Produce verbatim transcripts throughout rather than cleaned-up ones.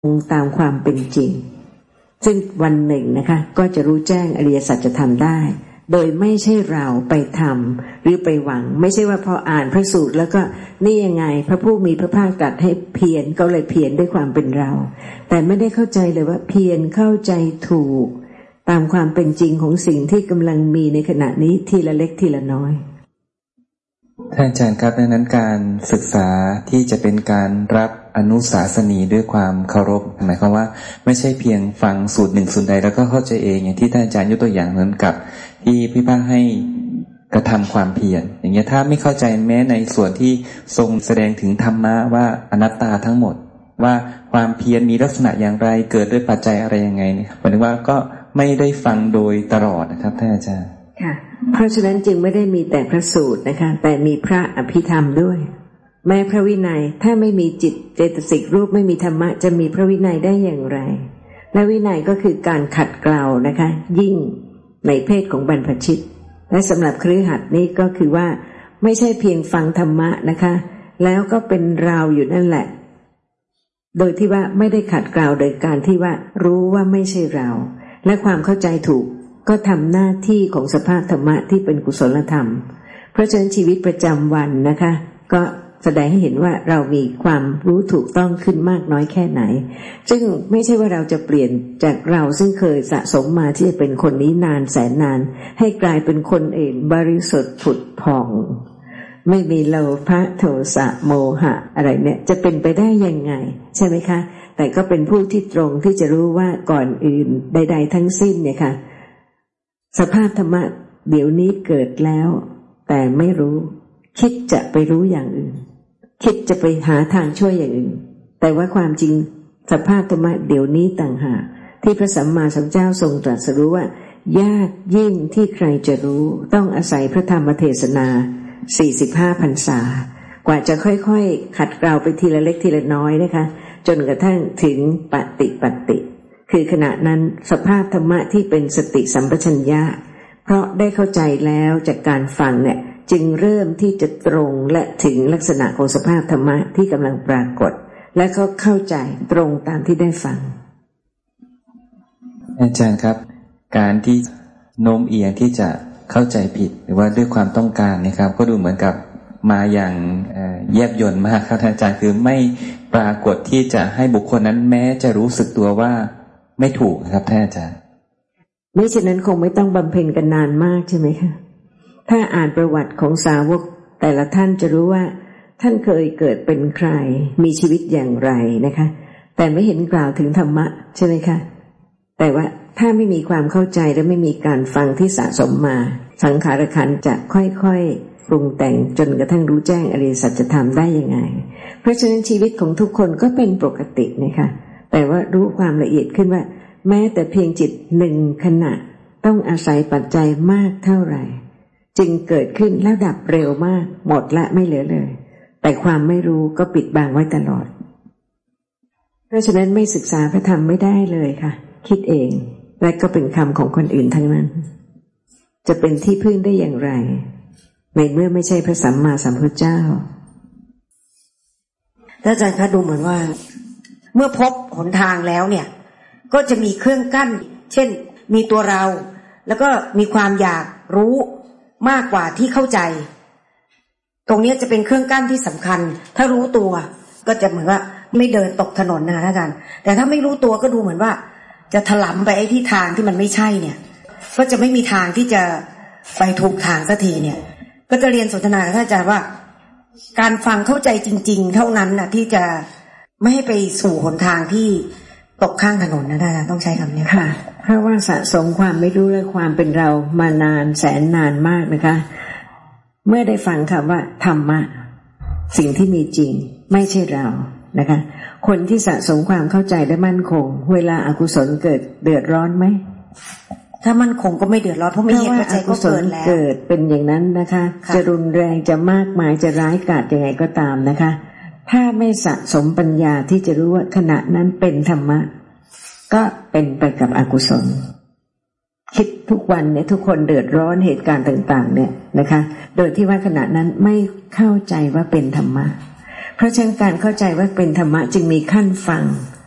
ตามความเป็นจริงซึ่งวันหนึ่งนะคะก็จะรู้แจ้งอริยสัจธรรมได้โดยไม่ใช่เราไปทำหรือไปหวังไม่ใช่ว่าพออ่านพระสูตรแล้วก็นี่ยังไงพระผู้มีพระภาคตรัสให้เพียรก็เลยเพียรด้วยความเป็นเราแต่ไม่ได้เข้าใจเลยว่าเพียรเข้าใจถูกตามความเป็นจริงของสิ่งที่กำลังมีในขณะนี้ทีละเล็กทีละน้อยท่านอาจารย์ครับดังนั้นการศึกษาที่จะเป็นการรับอนุสาสนีด้วยความเคารพหมายความว่าไม่ใช่เพียงฟังสูตรหนึ่งสูตรใดแล้วก็เข้าใจเองอย่างที่ท่านอาจารย์ยกตัวอย่างเหมือนกับที่พี่พาให้กระทำความเพียรอย่างเงี้ยถ้าไม่เข้าใจแม้ในส่วนที่ทรงแสดงถึงธรรมะว่าอนัตตาทั้งหมดว่าความเพียรมีลักษณะอย่างไรเกิดด้วยปัจจัยอะไรยังไงเนี่ยหมายถึงว่าก็ไม่ได้ฟังโดยตลอดนะครับท่านอาจารย์ค่ะเพราะฉะนั้นจึงไม่ได้มีแต่พระสูตรนะคะแต่มีพระอภิธรรมด้วยแม้พระวินัยถ้าไม่มีจิตเจตสิกรูปไม่มีธรรมะจะมีพระวินัยได้อย่างไรและวินัยก็คือการขัดเกลานะคะยิ่งในเพศของบรรพชิตและสำหรับคฤหัสถ์นี้ก็คือว่าไม่ใช่เพียงฟังธรรมะนะคะแล้วก็เป็นเราอยู่นั่นแหละโดยที่ว่าไม่ได้ขัดเกลาโดยการที่ว่ารู้ว่าไม่ใช่เราและความเข้าใจถูกก็ทำหน้าที่ของสภาพธรรมะที่เป็นกุศลธรรมเพราะฉะนั้นชีวิตประจำวันนะคะก็แสดงให้เห็นว่าเรามีความรู้ถูกต้องขึ้นมากน้อยแค่ไหนซึ่งไม่ใช่ว่าเราจะเปลี่ยนจากเราซึ่งเคยสะสมมาที่จะเป็นคนนี้นานแสนนานให้กลายเป็นคนอื่นบริสุทธิ์ผุดผ่องไม่มีโลภะโทสะโมหะอะไรเนี่ยจะเป็นไปได้ยังไงใช่ไหมคะแต่ก็เป็นผู้ที่ตรงที่จะรู้ว่าก่อนอื่นใดๆทั้งสิ้นเนี่ยค่ะสภาพธรรมะเดี๋ยวนี้เกิดแล้วแต่ไม่รู้คิดจะไปรู้อย่างอื่นคิดจะไปหาทางช่วยอย่างอื่นแต่ว่าความจริงสภาพธรรมะเดี๋ยวนี้ต่างหากที่พระสัมมาสัมพุทธเจ้าทรงตรัสรู้ว่ายากยิ่งที่ใครจะรู้ต้องอาศัยพระธรรมเทศนาสี่สิบห้าพรรษากว่าจะค่อยๆขัดเกลาไปทีละเล็กทีละน้อยนะคะจนกระทั่งถึงปฏิปัตติคือขณะนั้นสภาพธรรมะที่เป็นสติสัมปชัญญะเพราะได้เข้าใจแล้วจากการฟังเนี่ยจึงเริ่มที่จะตรงและถึงลักษณะของสภาพธรรมะที่กำลังปรากฏและก็เข้าใจตรงตามที่ได้ฟังอาจารย์ครับการที่โน้มเอียงที่จะเข้าใจผิดหรือว่าด้วยความต้องการนะครับก็ดูเหมือนกับมาอย่างแยบยลมากครับอาจารย์คือไม่ปรากฏที่จะให้บุคคลนั้นแม้จะรู้สึกตัวว่าไม่ถูกครับท่านอาจารย์ไม่เช่นนั้นคงไม่ต้องบำเพ็ญกันนานมากใช่ไหมคะถ้าอ่านประวัติของสาวกแต่ละท่านจะรู้ว่าท่านเคยเกิดเป็นใครมีชีวิตอย่างไรนะคะแต่ไม่เห็นกล่าวถึงธรรมะใช่ไหมคะแต่ว่าถ้าไม่มีความเข้าใจและไม่มีการฟังที่สะสมมาสังขารขันธ์จะค่อยๆปรุงแต่งจนกระทั่งรู้แจ้งอริยสัจธรรมได้ยังไงเพราะฉะนั้นชีวิตของทุกคนก็เป็นปกตินะคะแต่ว่ารู้ความละเอียดขึ้นว่าแม้แต่เพียงจิตหนึ่งขณะต้องอาศัยปัจจัยมากเท่าไหร่จึงเกิดขึ้นแล้วดับเร็วมากหมดละไม่เหลือเลยแต่ความไม่รู้ก็ปิดบังไว้ตลอดเพราะฉะนั้นไม่ศึกษาพระธรรมไม่ได้เลยค่ะคิดเองและก็เป็นคำของคนอื่นทั้งนั้นจะเป็นที่พึ่งได้อย่างไรในเมื่อไม่ใช่พระสัมมาสัมพุทธเจ้าอาจารย์คะดูเหมือนว่าเมื่อพบหนทางแล้วเนี่ยก็จะมีเครื่องกั้นเช่นมีตัวเราแล้วก็มีความอยากรู้มากกว่าที่เข้าใจตรงนี้จะเป็นเครื่องกั้นที่สำคัญถ้ารู้ตัวก็จะเหมือนว่าไม่เดินตกถนนนะคะอาจารย์แต่ถ้าไม่รู้ตัวก็ดูเหมือนว่าจะถลำไปไอ้ที่ทางที่มันไม่ใช่เนี่ยก็จะไม่มีทางที่จะไปถูกทางสักทีเนี่ยก็จะเรียนสนทนากับท่านอาจารย์ว่าการฟังเข้าใจจริงๆเท่านั้นน่ะที่จะไม่ให้ไปสู่หนทางที่ตกข้างถนนนะท่านต้องใช้คำนี้ค่ะเพราะว่าสะสมความไม่รู้และความเป็นเรามานานแสนนานมากนะคะเมื่อได้ฟังคำว่าธรรมะสิ่งที่มีจริงไม่ใช่เรานะคะคนที่สะสมความเข้าใจและมั่นคงเวลาอกุศลเกิดเดือดร้อนไหมถ้ามั่นคงก็ไม่เดือดร้อนเพราะไม่เหตุปัจจัยก็เกิดแล้วเกิดเป็นอย่างนั้นนะคะจะรุนแรงจะมากมายจะร้ายกาจยังไงก็ตามนะคะถ้าไม่สะสมปัญญาที่จะรู้ว่าขณะนั้นเป็นธรรมะก็เป็นไปกับอกุศลคิดทุกวันเนี่ยทุกคนเดือดร้อนเหตุการณ์ต่างๆเนี่ยนะคะโดยที่ว่าขณะนั้นไม่เข้าใจว่าเป็นธรรมะเพราะฉะนั้นการเข้าใจว่าเป็นธรรมะจึงมีขั้นฟัง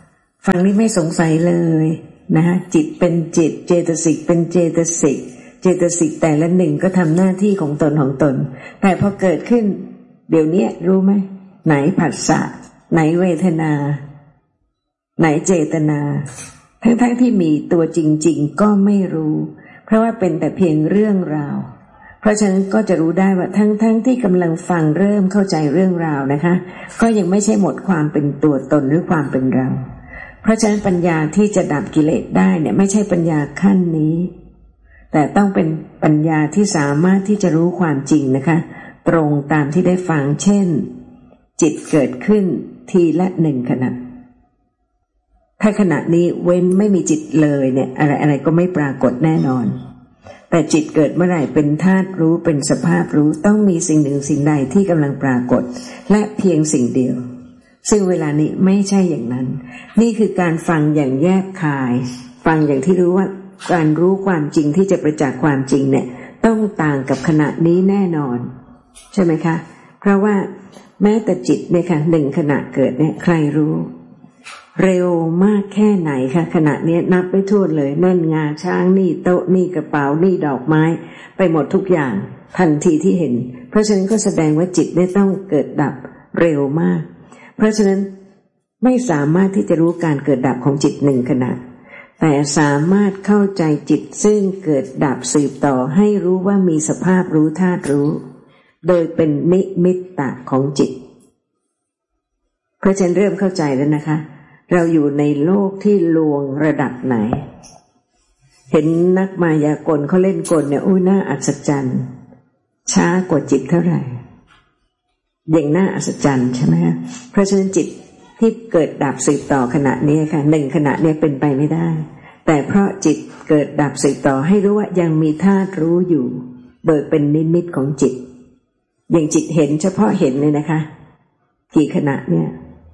ฟังนี่ไม่สงสัยเลยนะคะจิตเป็นจิตเจตสิกเป็นเจตสิกเจตสิกแต่ละหนึ่งก็ทำหน้าที่ของตนของตนแต่พอเกิดขึ้นเดี๋ยวนี้รู้ไหมไหนผัสสะไหนเวทนาไหนเจตนาทั้งๆที่มีตัวจริงๆก็ไม่รู้เพราะว่าเป็นแต่เพียงเรื่องราวเพราะฉะนั้นก็จะรู้ได้ว่าทั้งๆที่กำลังฟังเริ่มเข้าใจเรื่องราวนะคะก็ยังไม่ใช่หมดความเป็นตัวตนหรือความเป็นเราเพราะฉะนั้นปัญญาที่จะดับกิเลสได้เนี่ยไม่ใช่ปัญญาขั้นนี้แต่ต้องเป็นปัญญาที่สามารถที่จะรู้ความจริงนะคะตรงตามที่ได้ฟังเช่นจิตเกิดขึ้นทีละหนึ่งขณะถ้าขณะนี้เว้นไม่มีจิตเลยเนี่ยอะไรอะไรก็ไม่ปรากฏแน่นอนแต่จิตเกิดเมื่อไหร่เป็นธาตุรู้เป็นสภาพรู้ต้องมีสิ่งหนึ่งสิ่งใดที่กำลังปรากฏและเพียงสิ่งเดียวซึ่งเวลานี้ไม่ใช่อย่างนั้นนี่คือการฟังอย่างแยกคายฟังอย่างที่รู้ว่าการรู้ความจริงที่จะประจักษ์ความจริงเนี่ยต้องต่างกับขณะนี้แน่นอนใช่ไหมคะเพราะว่าแม้แต่จิตเนี่ยค่ะหนึ่งขณะเกิดเนี่ยใครรู้เร็วมากแค่ไหนคะขณะนี้นับไม่ถ้วนเลยนั่นงาช้างนี่โต๊ะนี่กระเป๋านี่ดอกไม้ไปหมดทุกอย่างทันทีที่เห็นเพราะฉะนั้นก็แสดงว่าจิตได้ต้องเกิดดับเร็วมากเพราะฉะนั้นไม่สามารถที่จะรู้การเกิดดับของจิตหนึ่งขณะแต่สามารถเข้าใจจิตซึ่งเกิดดับสืบต่อให้รู้ว่ามีสภาพรู้ธาตุรู้โดยเป็นนิมิตตะของจิตเพราะฉะนั้นเริ่มเข้าใจแล้วนะคะเราอยู่ในโลกที่ลวงระดับไหนเห็นนักมายากลเขาเล่นกลเนี่ยอุ้ยน่าอัศจรรย์ช้ากว่าจิตเท่าไหร่อย่างน่าอัศจรรย์ใช่ไหมคะเพราะฉะนั้นจิตที่เกิดดับสืบต่อขณะนี้ค่ะหนึ่งขณะนี้เป็นไปไม่ได้แต่เพราะจิตเกิดดับสืบต่อให้รู้ว่ายังมีธาตุรู้อยู่โดยเป็นนิมิตของจิตอย่างจิตเห็นเฉพาะเห็นเลยนะคะกี่ขณะเนี่ย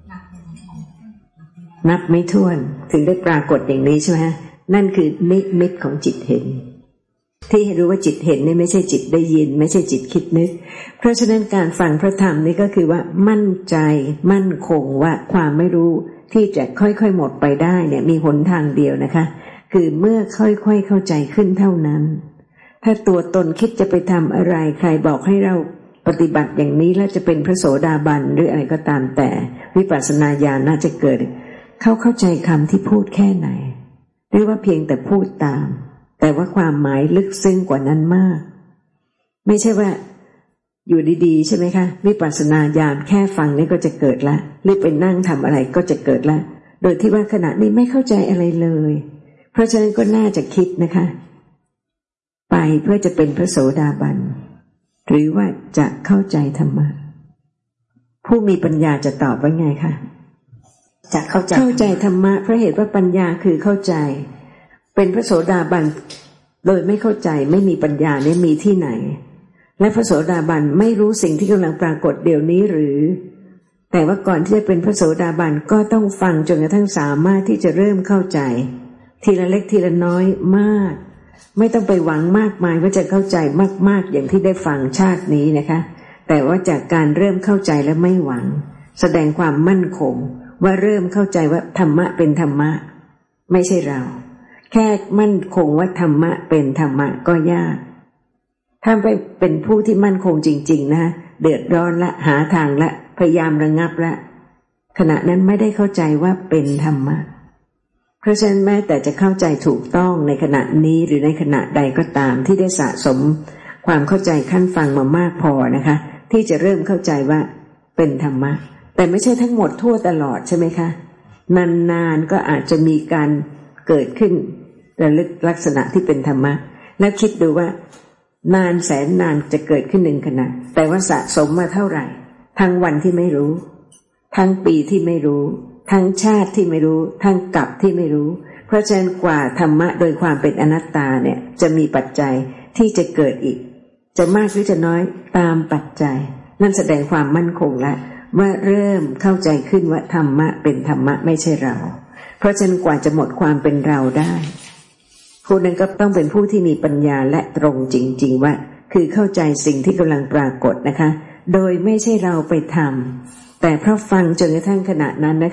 นับไม่ถ้วนถึงได้ปรากฏอย่างนี้ใช่ไหมนั่นคือนิมิตของจิตเห็นที่ให้รู้ว่าจิตเห็นนี่ไม่ใช่จิตได้ยินไม่ใช่จิตคิดนึกเพราะฉะนั้นการฟังพระธรรมนี่ก็คือว่ามั่นใจมั่นคงว่าความไม่รู้ที่จะค่อยๆหมดไปได้เนี่ยมีหนทางเดียวนะคะคือเมื่อค่อยๆเข้าใจขึ้นเท่านั้นถ้าตัวตนคิดจะไปทำอะไรใครบอกให้เราปฏิบัติอย่างนี้แล้วจะเป็นพระโสดาบันหรืออะไรก็ตามแต่วิปัสสนาญาณน่าจะเกิดเขาเข้าใจคำที่พูดแค่ไหนหรือว่าเพียงแต่พูดตามแต่ว่าความหมายลึกซึ้งกว่านั้นมากไม่ใช่ว่าอยู่ดีๆใช่ไหมคะวิปัสสนาญาณแค่ฟังนี่ก็จะเกิดละหรือไปนั่งทำอะไรก็จะเกิดละโดยที่ว่าขณะนี้ไม่เข้าใจอะไรเลยเพราะฉะนั้นก็น่าจะคิดนะคะไปเพื่อจะเป็นพระโสดาบันหรือว่าจะเข้าใจธรรมะผู้มีปัญญาจะตอบว่าไงคะจะเข้าใจเข้าใจธรรมะเพราะเหตุว่าปัญญาคือเข้าใจเป็นพระโสดาบันโดยไม่เข้าใจไม่มีปัญญาเนี่ยมีที่ไหนและพระโสดาบันไม่รู้สิ่งที่กำลังปรากฏเดี๋ยวนี้หรือแต่ว่าก่อนที่จะเป็นพระโสดาบันก็ต้องฟังจนกระทั่งสามารถที่จะเริ่มเข้าใจทีละเล็กทีละน้อยมากไม่ต้องไปหวังมากมายว่าจะเข้าใจมากๆอย่างที่ได้ฟังชาตินี้นะคะแต่ว่าจากการเริ่มเข้าใจและไม่หวังแสดงความมั่นคงว่าเริ่มเข้าใจว่าธรรมะเป็นธรรมะไม่ใช่เราแค่มั่นคงว่าธรรมะเป็นธรรมะก็ยากถ้าไปเป็นผู้ที่มั่นคงจริงๆนะเดือดร้อนละหาทางละพยายามระงับละขณะนั้นไม่ได้เข้าใจว่าเป็นธรรมะเพราะฉะนั้นแม้แต่จะเข้าใจถูกต้องในขณะนี้หรือในขณะใดก็ตามที่ได้สะสมความเข้าใจขั้นฟังมามากพอนะคะที่จะเริ่มเข้าใจว่าเป็นธรรมะแต่ไม่ใช่ทั้งหมดทั่วตลอดใช่ไหมคะนานๆก็อาจจะมีการเกิดขึ้นระลึกลักษณะที่เป็นธรรมะแล้วคิดดูว่านานแสนนานจะเกิดขึ้นหนึ่งขณะแต่ว่าสะสมมาเท่าไหร่ทั้งวันที่ไม่รู้ทั้งปีที่ไม่รู้ทั้งชาติที่ไม่รู้ทั้งกับที่ไม่รู้เพราะฉะนั้นกว่าธรรมะโดยความเป็นอนัตตาเนี่ยจะมีปัจจัยที่จะเกิดอีกจะมากหรือจะน้อยตามปัจจัยนั่นแสดงความมั่นคงแล้วว่าเริ่มเข้าใจขึ้นว่าธรรมะเป็นธรรมะไม่ใช่เราเพราะฉะนั้นกว่าจะหมดความเป็นเราได้ผู้นั้นก็ต้องเป็นผู้ที่มีปัญญาและตรงจริงๆว่าคือเข้าใจสิ่งที่กำลังปรากฏนะคะโดยไม่ใช่เราไปทำแต่เพราะฟังจนกระทั่งขณะนั้นนะคะ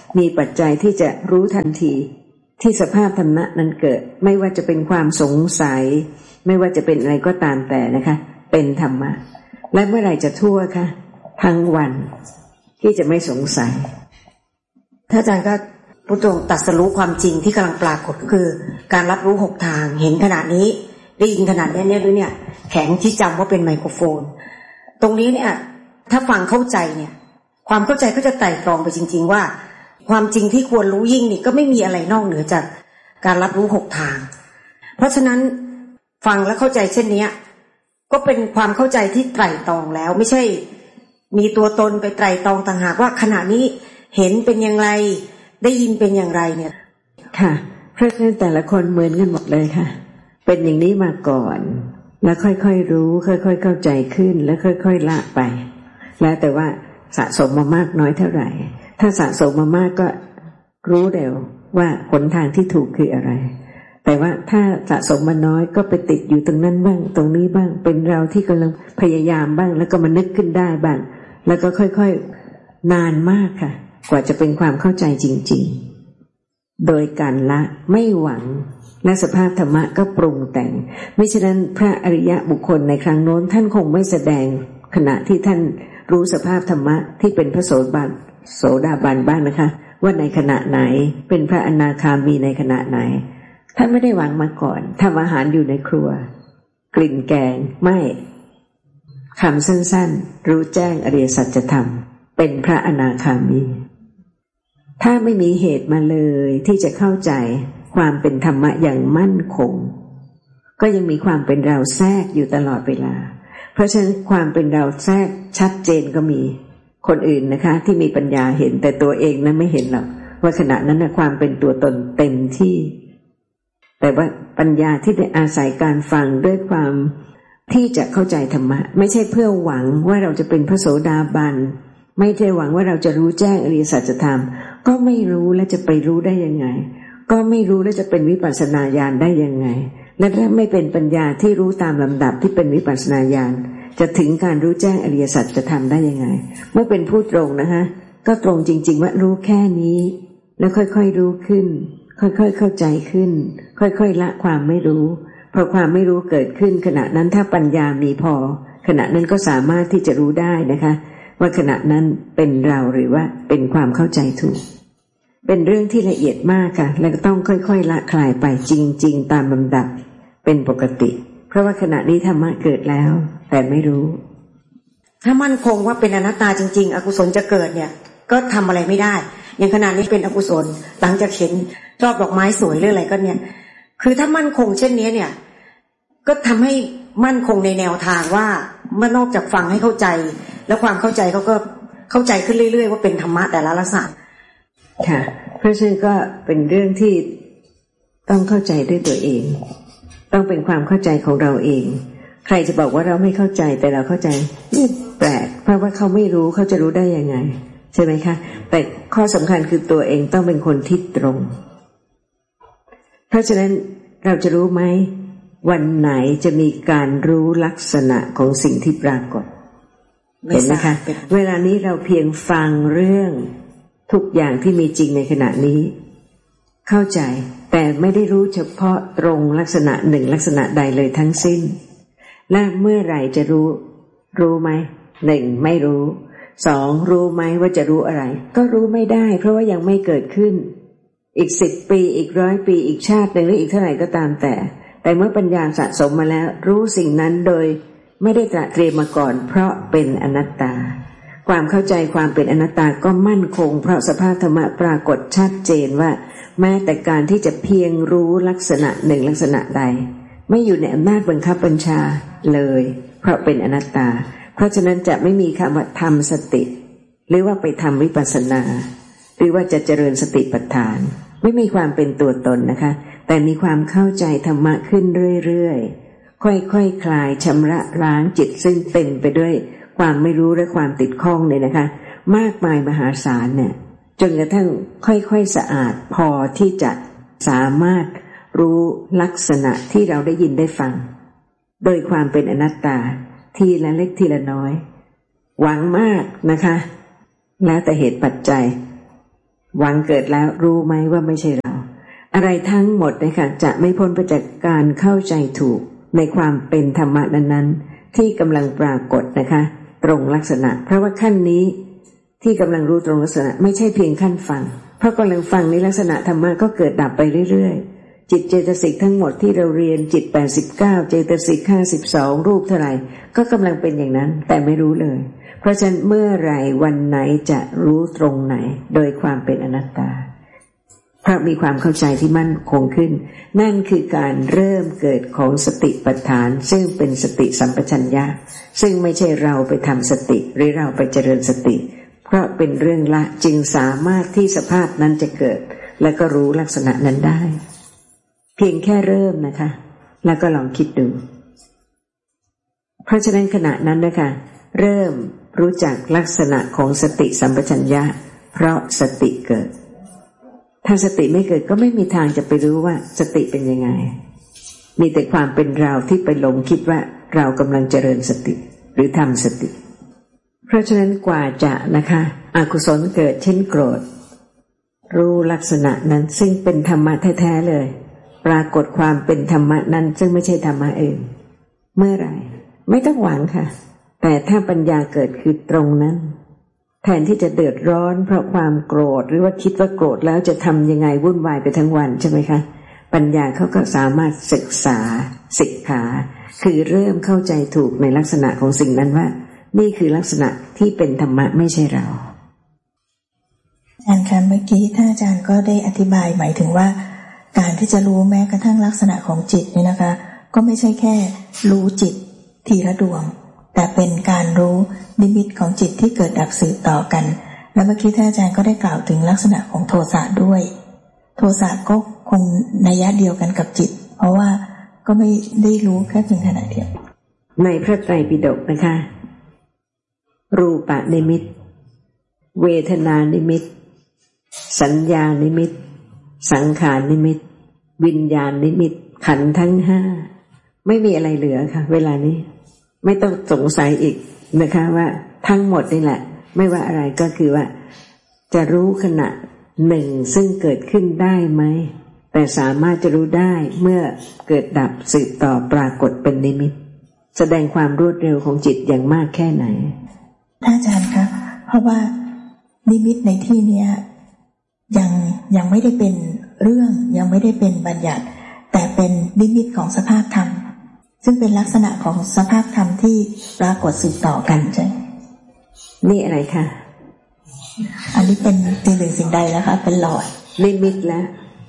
มีปัจจัยที่จะรู้ทันทีที่สภาพธรรมะนั้นเกิดไม่ว่าจะเป็นความสงสัยไม่ว่าจะเป็นอะไรก็ตามแต่นะคะเป็นธรรมะและเมื่อไหร่จะทั่วคะทั้งวันที่จะไม่สงสัยถ้าอาจารย์ก็พุทโธตรัสรู้ความจริงที่กำลังปรากฏคือการรับรู้หกทางเห็นขนาดนี้ได้ยินขนาดนี้เนี่ยหรือเนี่ยแข็งที่จำว่าเป็นไมโครโฟนตรงนี้เนี่ยถ้าฟังเข้าใจเนี่ยความเข้าใจก็จะไต่ตรองไปจริงๆว่าความจริงที่ควรรู้ยิ่งนี่ก็ไม่มีอะไรนอกเหนือจากการรับรู้หกทางเพราะฉะนั้นฟังและเข้าใจเช่นนี้ก็เป็นความเข้าใจที่ไตร่ตรองแล้วไม่ใช่มีตัวตนไปไตร่ตรองต่างหากว่าขณะนี้เห็นเป็นอย่างไรได้ยินเป็นอย่างไรเนี่ยค่ะเพราะฉะนั้นแต่ละคนเหมือนกันหมดเลยค่ะเป็นอย่างนี้มาก่อนแล้วค่อยๆรู้ค่อยๆเข้าใจขึ้นแล้วค่อยๆละไปแล้วแต่ว่าสะสมมามากน้อยเท่าไหร่ถ้าสะสมมามากก็รู้เร็วว่าหนทางที่ถูกคืออะไรแต่ว่าถ้าสะสมมาน้อยก็ไปติดอยู่ตรงนั้นบ้างตรงนี้บ้างเป็นเราที่กำลังพยายามบ้างแล้วก็มานึกขึ้นได้บ้างแล้วก็ค่อยๆนานมากค่ะกว่าจะเป็นความเข้าใจจริงๆโดยการละไม่หวังและสภาพธรรมะก็ปรุงแต่งมิฉะนั้นพระอริยะบุคคลในครั้งโน้นท่านคงไม่แสดงขณะที่ท่านรู้สภาพธรรมะที่เป็นพระโสดาบันโสดาบันบ้างนะคะว่าในขณะไหนเป็นพระอนาคามีในขณะไหนท่านไม่ได้หวังมาก่อนทำอาหารอยู่ในครัวกลิ่นแกงไม่คำสั้นๆรู้แจ้งอริยสัจธรรมเป็นพระอนาคามีถ้าไม่มีเหตุมาเลยที่จะเข้าใจความเป็นธรรมะอย่างมั่นคงก็ยังมีความเป็นเราแทรกอยู่ตลอดเวลาเพราะฉะนั้นความเป็นเราแทรกชัดเจนก็มีคนอื่นนะคะที่มีปัญญาเห็นแต่ตัวเองนั้นไม่เห็นหรอกว่าขณะนั้นนะความเป็นตัวตนเต็มที่แต่ว่าปัญญาที่ได้อาศัยการฟังด้วยความที่จะเข้าใจธรรมะไม่ใช่เพื่อหวังว่าเราจะเป็นพระโสดาบันไม่ใช่หวังว่าเราจะรู้แจ้งอริยสัจธรรมก็ไม่รู้แล้วจะไปรู้ได้ยังไงก็ไม่รู้แล้วจะเป็นวิปัสสนาญาณได้ยังไงและถ้าไม่เป็นปัญญาที่รู้ตามลำดับที่เป็นวิปัสสนาญาณจะถึงการรู้แจ้งอริยสัจธรรมได้ยังไงเมื่อเป็นผู้ตรงนะคะก็ตรงจริงๆว่ารู้แค่นี้แล้วค่อยๆรู้ขึ้นค่อยๆเข้าใจขึ้นค่อยๆละความไม่รู้เพราะความไม่รู้เกิดขึ้นขณะนั้นถ้าปัญญามีพอขณะนั้นก็สามารถที่จะรู้ได้นะคะว่าขณะนั้นเป็นเราหรือว่าเป็นความเข้าใจถูกเป็นเรื่องที่ละเอียดมากค่ะและต้องค่อยๆละคลายไปจริงๆตามลำดับเป็นปกติเพราะว่าขณะนี้ธรรมะเกิดแล้วแต่ไม่รู้ถ้ามั่นคงว่าเป็นอนัตตาจริงๆอกุศลจะเกิดเนี่ยก็ทำอะไรไม่ได้อย่างขณะนี้เป็นอกุศลหลังจากเห็นชอบดอกไม้สวยหรืออะไรก็เนี่ยคือถ้ามั่นคงเช่นนี้เนี่ยก็ทำให้มั่นคงในแนวทางว่าเมื่อนอกจากฟังให้เข้าใจแล้วความเข้าใจเขาก็เข้าใจขึ้นเรื่อยๆว่าเป็นธรรมะแต่ละลักษณะค่ะเพราะฉะนั้นก็เป็นเรื่องที่ต้องเข้าใจด้วยตัวเองต้องเป็นความเข้าใจของเราเองใครจะบอกว่าเราไม่เข้าใจแต่เราเข้าใจนี่แปลกเพราะว่าเขาไม่รู้เขาจะรู้ได้ยังไงใช่ไหมคะแต่ข้อสำคัญคือตัวเองต้องเป็นคนที่ตรงเพราะฉะนั้นเราจะรู้ไหมวันไหนจะมีการรู้ลักษณะของสิ่งที่ปรากฏเห็นไหมคะเวลานี้เราเพียงฟังเรื่องทุกอย่างที่มีจริงในขณะนี้เข้าใจแต่ไม่ได้รู้เฉพาะตรงลักษณะหนึ่งลักษณะใดเลยทั้งสิ้นและเมื่อไหร่จะรู้รู้ไหมหนึ่งไม่รู้สองรู้ไหมว่าจะรู้อะไรก็รู้ไม่ได้เพราะว่ายังไม่เกิดขึ้นอีกสิบปีอีกร้อยปีอีกชาติหนึ่งหรืออีกเท่าไหร่ก็ตามแต่แต่เมื่อปัญญาสะสมมาแล้วรู้สิ่งนั้นโดยไม่ได้ตระเตรียมมาก่อนเพราะเป็นอนัตตาความเข้าใจความเป็นอนัตตาก็มั่นคงเพราะสภาพธรรมะปรากฏชัดเจนว่าแม้แต่การที่จะเพียงรู้ลักษณะหนึ่งลักษณะใดไม่อยู่ในอำนาจบังคับบัญชาเลยเพราะเป็นอนัตตาเพราะฉะนั้นจะไม่มีคำว่าทำสติหรือว่าไปทำวิปัสสนาหรือว่าจะเจริญสติปัฏฐานไม่มีความเป็นตัวตนนะคะแต่มีความเข้าใจธรรมะขึ้นเรื่อยๆค่อยๆ ค, คลายชำระล้างจิตซึ่งเต็มไปด้วยความไม่รู้และความติดข้องเนี่ยนะคะมากมายมหาศาลเนี่ยจนกระทั่งค่อยๆสะอาดพอที่จะสามารถรู้ลักษณะที่เราได้ยินได้ฟังโดยความเป็นอนัตตาทีละเล็กทีละน้อยหวังมากนะคะแล้วแต่เหตุปัจจัยหวังเกิดแล้วรู้ไหมว่าไม่ใช่เราอะไรทั้งหมดนะคะจะไม่พ้นไปจากการเข้าใจถูกในความเป็นธรรมะนั้นๆที่กำลังปรากฏนะคะตรงลักษณะเพราะว่าขั้นนี้ที่กำลังรู้ตรงลักษณะไม่ใช่เพียงขั้นฟังเพราะกำลังฟังในลักษณะธรรมะก็เกิดดับไปเรื่อยๆจิตเจตสิกทั้งหมดที่เราเรียนจิตแปดสิบเก้าเจตสิกห้าสิบสองรูปเท่าไหร่ก็กำลังเป็นอย่างนั้นแต่ไม่รู้เลยเพราะฉะนั้นเมื่อไหร่วันไหนจะรู้ตรงไหนโดยความเป็นอนัตตาเพราะมีความเข้าใจที่มั่นคงขึ้นนั่นคือการเริ่มเกิดของสติปัฏฐานซึ่งเป็นสติสัมปชัญญะซึ่งไม่ใช่เราไปทำสติหรือเราไปเจริญสติเพราะเป็นเรื่องละจึงสามารถที่สภาพนั้นจะเกิดและก็รู้ลักษณะนั้นได้เพียงแค่เริ่มนะคะแล้วก็ลองคิดดูเพราะฉะนั้นขณะนั้นนะคะเริ่มรู้จักลักษณะของสติสัมปชัญญะเพราะสติเกิดถ้าสติไม่เกิดก็ไม่มีทางจะไปรู้ว่าสติเป็นยังไงมีแต่ความเป็นเราที่ไปหลงคิดว่าเรากำลังเจริญสติหรือทำสติเพราะฉะนั้นกว่าจะนะคะอกุศลเกิดเช่นโกรธรู้ลักษณะนั้นซึ่งเป็นธรรมะแท้ๆเลยปรากฏความเป็นธรรมะนั้นซึ่งไม่ใช่ธรรมะอื่นเมื่อไหร่ไม่ต้องหวังค่ะแต่ถ้าปัญญาเกิดคือตรงนั้นแทนที่จะเดือดร้อนเพราะความโกรธหรือว่าคิดว่าโกรธแล้วจะทำยังไงวุ่นวายไปทั้งวันใช่ไหมคะปัญญาเขาก็สามารถศึกษาศิกขาคือเริ่มเข้าใจถูกในลักษณะของสิ่งนั้นว่านี่คือลักษณะที่เป็นธรรมะไม่ใช่เราอาจารย์คะเมื่อกี้ท่านอาจารย์ก็ได้อธิบายหมายถึงว่าการที่จะรู้แม้กระทั่งลักษณะของจิตนี่นะคะก็ไม่ใช่แค่รู้จิตทีละดวงแต่เป็นการรู้นิมิตของจิตที่เกิดดับสืบต่อกันและเมื่อกี้ท่านอาจารย์ก็ได้กล่าวถึงลักษณะของโทสะด้วยโทสะก็คงนัยยะเดียวกันกับจิตเพราะว่าก็ไม่ได้รู้แค่เพียงขณะเดียวในพระไตรปิฎกนะคะรูปนิมิตเวทนานิมิตสัญญานิมิตสังขารนิมิตวิญญาณนิมิตขันธ์ทั้งห้าไม่มีอะไรเหลือค่ะเวลานี้ไม่ต้องสงสัยอีกนะคะว่าทั้งหมดนี่แหละไม่ว่าอะไรก็คือว่าจะรู้ขณะหนึ่งซึ่งเกิดขึ้นได้ไหมแต่สามารถจะรู้ได้เมื่อเกิดดับสืบต่อปรากฏเป็นนิมิตแสดงความรวดเร็วของจิตอย่างมากแค่ไหนท่านอาจารย์คะเพราะว่านิมิตในที่เนี้ยยังยังไม่ได้เป็นเรื่องยังไม่ได้เป็นบัญญัติแต่เป็นนิมิตของสภาพธรรมซึ่งเป็นลักษณะของสภาพธรรมที่ปรากฏสืบต่อกันใช่นี่อะไรคะอันนี้เป็นสิ่งหนึ่งสิ่งใดแล้วคะเป็นหลอดนิมิตแล้ว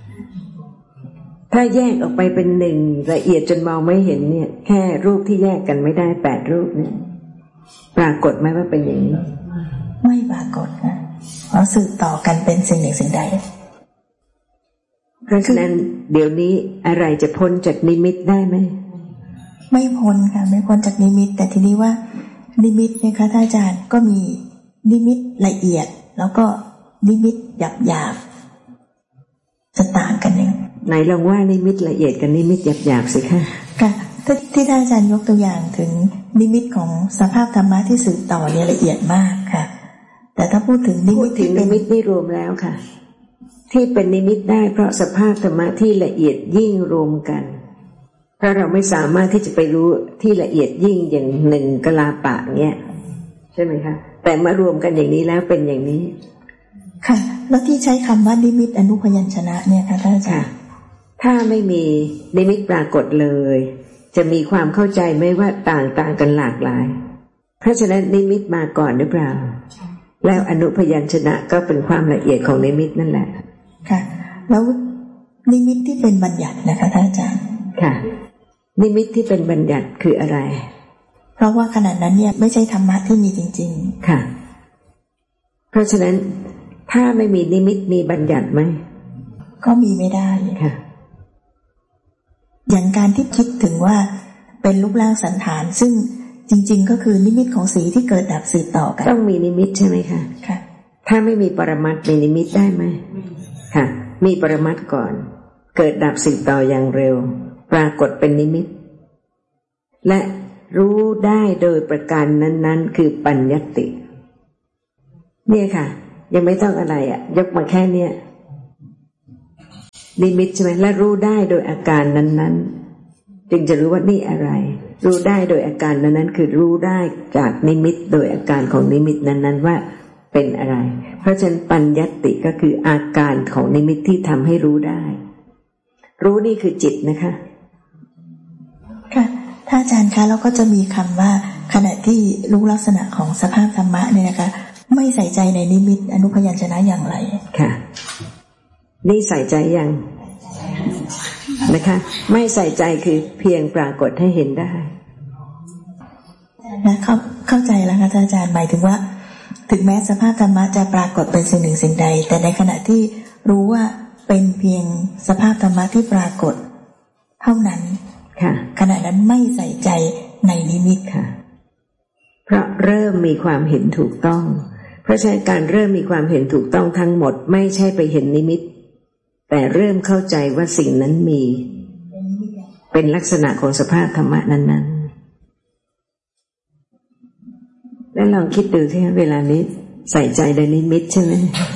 ถ้าแยกออกไปเป็นหนึ่งละเอียดจนมองไม่เห็นเนี่ยแค่รูปที่แยกกันไม่ได้แปดรูปเนี่ยปรากฏไหมว่าเป็นอย่างนี้ไม่ปรากฏนะเพราะสืบต่อกันเป็นสิ่งหนึ่งสิ่งใดเพราะฉะนั้นเดี๋ยวนี้อะไรจะพ้นจากนิมิตได้ไหมไม่พ้นค่ะไม่พ้นจากนิมิตแต่ทีนี้ว่านิมิตนะคะท่านอาจารย์ก็มีนิมิตละเอียดแล้วก็นิมิตหยาบหยาบจะต่างกันเนี่ยไหนลองว่านิมิตละเอียดกับนิมิตหยาบหยาบสิคะค่ะที่ท่านอาจารย์ยกตัวอย่างถึงนิมิตของสภาพธรรมะที่สืบต่อเนี่ยละเอียดมากค่ะแต่ถ้าพูดถึงนิมิตถึงนิมิตนี่รวมแล้วค่ะที่เป็นนิมิตได้เพราะสภาพธรรมะที่ละเอียดยิ่งรวมกันเพราะเราไม่สามารถที่จะไปรู้ที่ละเอียดยิ่งอย่างหนึ่งกลาปะเงี้ยใช่ไหมคะแต่มารวมกันอย่างนี้แล้วเป็นอย่างนี้ค่ะแล้วที่ใช้คำว่านิมิตอนุพยัญชนะเนี่ยค่ะท่านอาจารย์ถ้าไม่มีนิมิตปรากฏเลยจะมีความเข้าใจไหมว่าต่างต่างกันหลากหลายเพราะฉะนั้นนิมิตมาก่อนหรือเปล่าแล้วอนุพยัญชนะก็เป็นความละเอียดของนิมิตนั่นแหละค่ะแล้วนิมิตที่เป็นบัญญัตินะคะท่านอาจารย์ค่ะนิมิตที่เป็นบัญญัติคืออะไรเพราะว่าขณะนั้นเนี่ยไม่ใช่ธรรมะที่มีจริงๆค่ะเพราะฉะนั้นถ้าไม่มีนิมิตมีบัญญัติไหมก็มีไม่ได้ค่ะอย่างการที่คิดถึงว่าเป็นรูปร่างสันฐานซึ่งจริงๆก็คือนิมิตของสีที่เกิดดับสืบต่อกันต้องมีนิมิตใช่ไหมคะค่ะถ้าไม่มีปรมัตถ์มีนิมิตได้ไหมค่ะมีปรมัตถ์ก่อนเกิดดับสืบต่ออย่างเร็วปรากฏเป็นนิมิตและรู้ได้โดยประการนั้นๆคือปัญญติเนี่ยค่ะยังไม่ต้องอะไรอ่ะยกมาแค่เนี้ยนิมิตใช่ไหมและรู้ได้โดยอาการนั้นๆจึงจะรู้ว่านี่อะไรรู้ได้โดยอาการนั้นๆคือรู้ได้จากนิมิตโดยอาการของนิมิตนั้นๆว่าเป็นอะไรเพราะฉะนั้นปัญญัตติก็คืออาการของนิมิตที่ทำให้รู้ได้รู้นี่คือจิตนะคะค่ะท่านอาจารย์คะแล้วก็จะมีคำว่าขณะที่รู้ลักษณะของสภาพธรรมะเนี่ยนะคะไม่ใส่ใจในนิมิตอนุพยัญชนะอย่างไรค่ะนี่ใส่ใจยังนะคะไม่ใส่ใจคือเพียงปรากฏให้เห็นได้นะเข้าเข้าใจแล้วค่ะอาจารย์หมายถึงว่าถึงแม้สภาพธรรมะจะปรากฏเป็นสิ่งหนึ่งสิ่งใดแต่ในขณะที่รู้ว่าเป็นเพียงสภาพธรรมะที่ปรากฏเท่านั้นค่ะขณะนั้นไม่ใส่ใจในนิมิตค่ะเพราะเริ่มมีความเห็นถูกต้องเพราะฉะนั้นการเริ่มมีความเห็นถูกต้องทั้งหมดไม่ใช่ไปเห็นนิมิตแต่เริ่มเข้าใจว่าสิ่งนั้นมีเป็นลักษณะของสภาพธรรมะนั้นๆแล้วลองคิดดูที่เวลานี้ใส่ใจในนิมิตใช่ไหม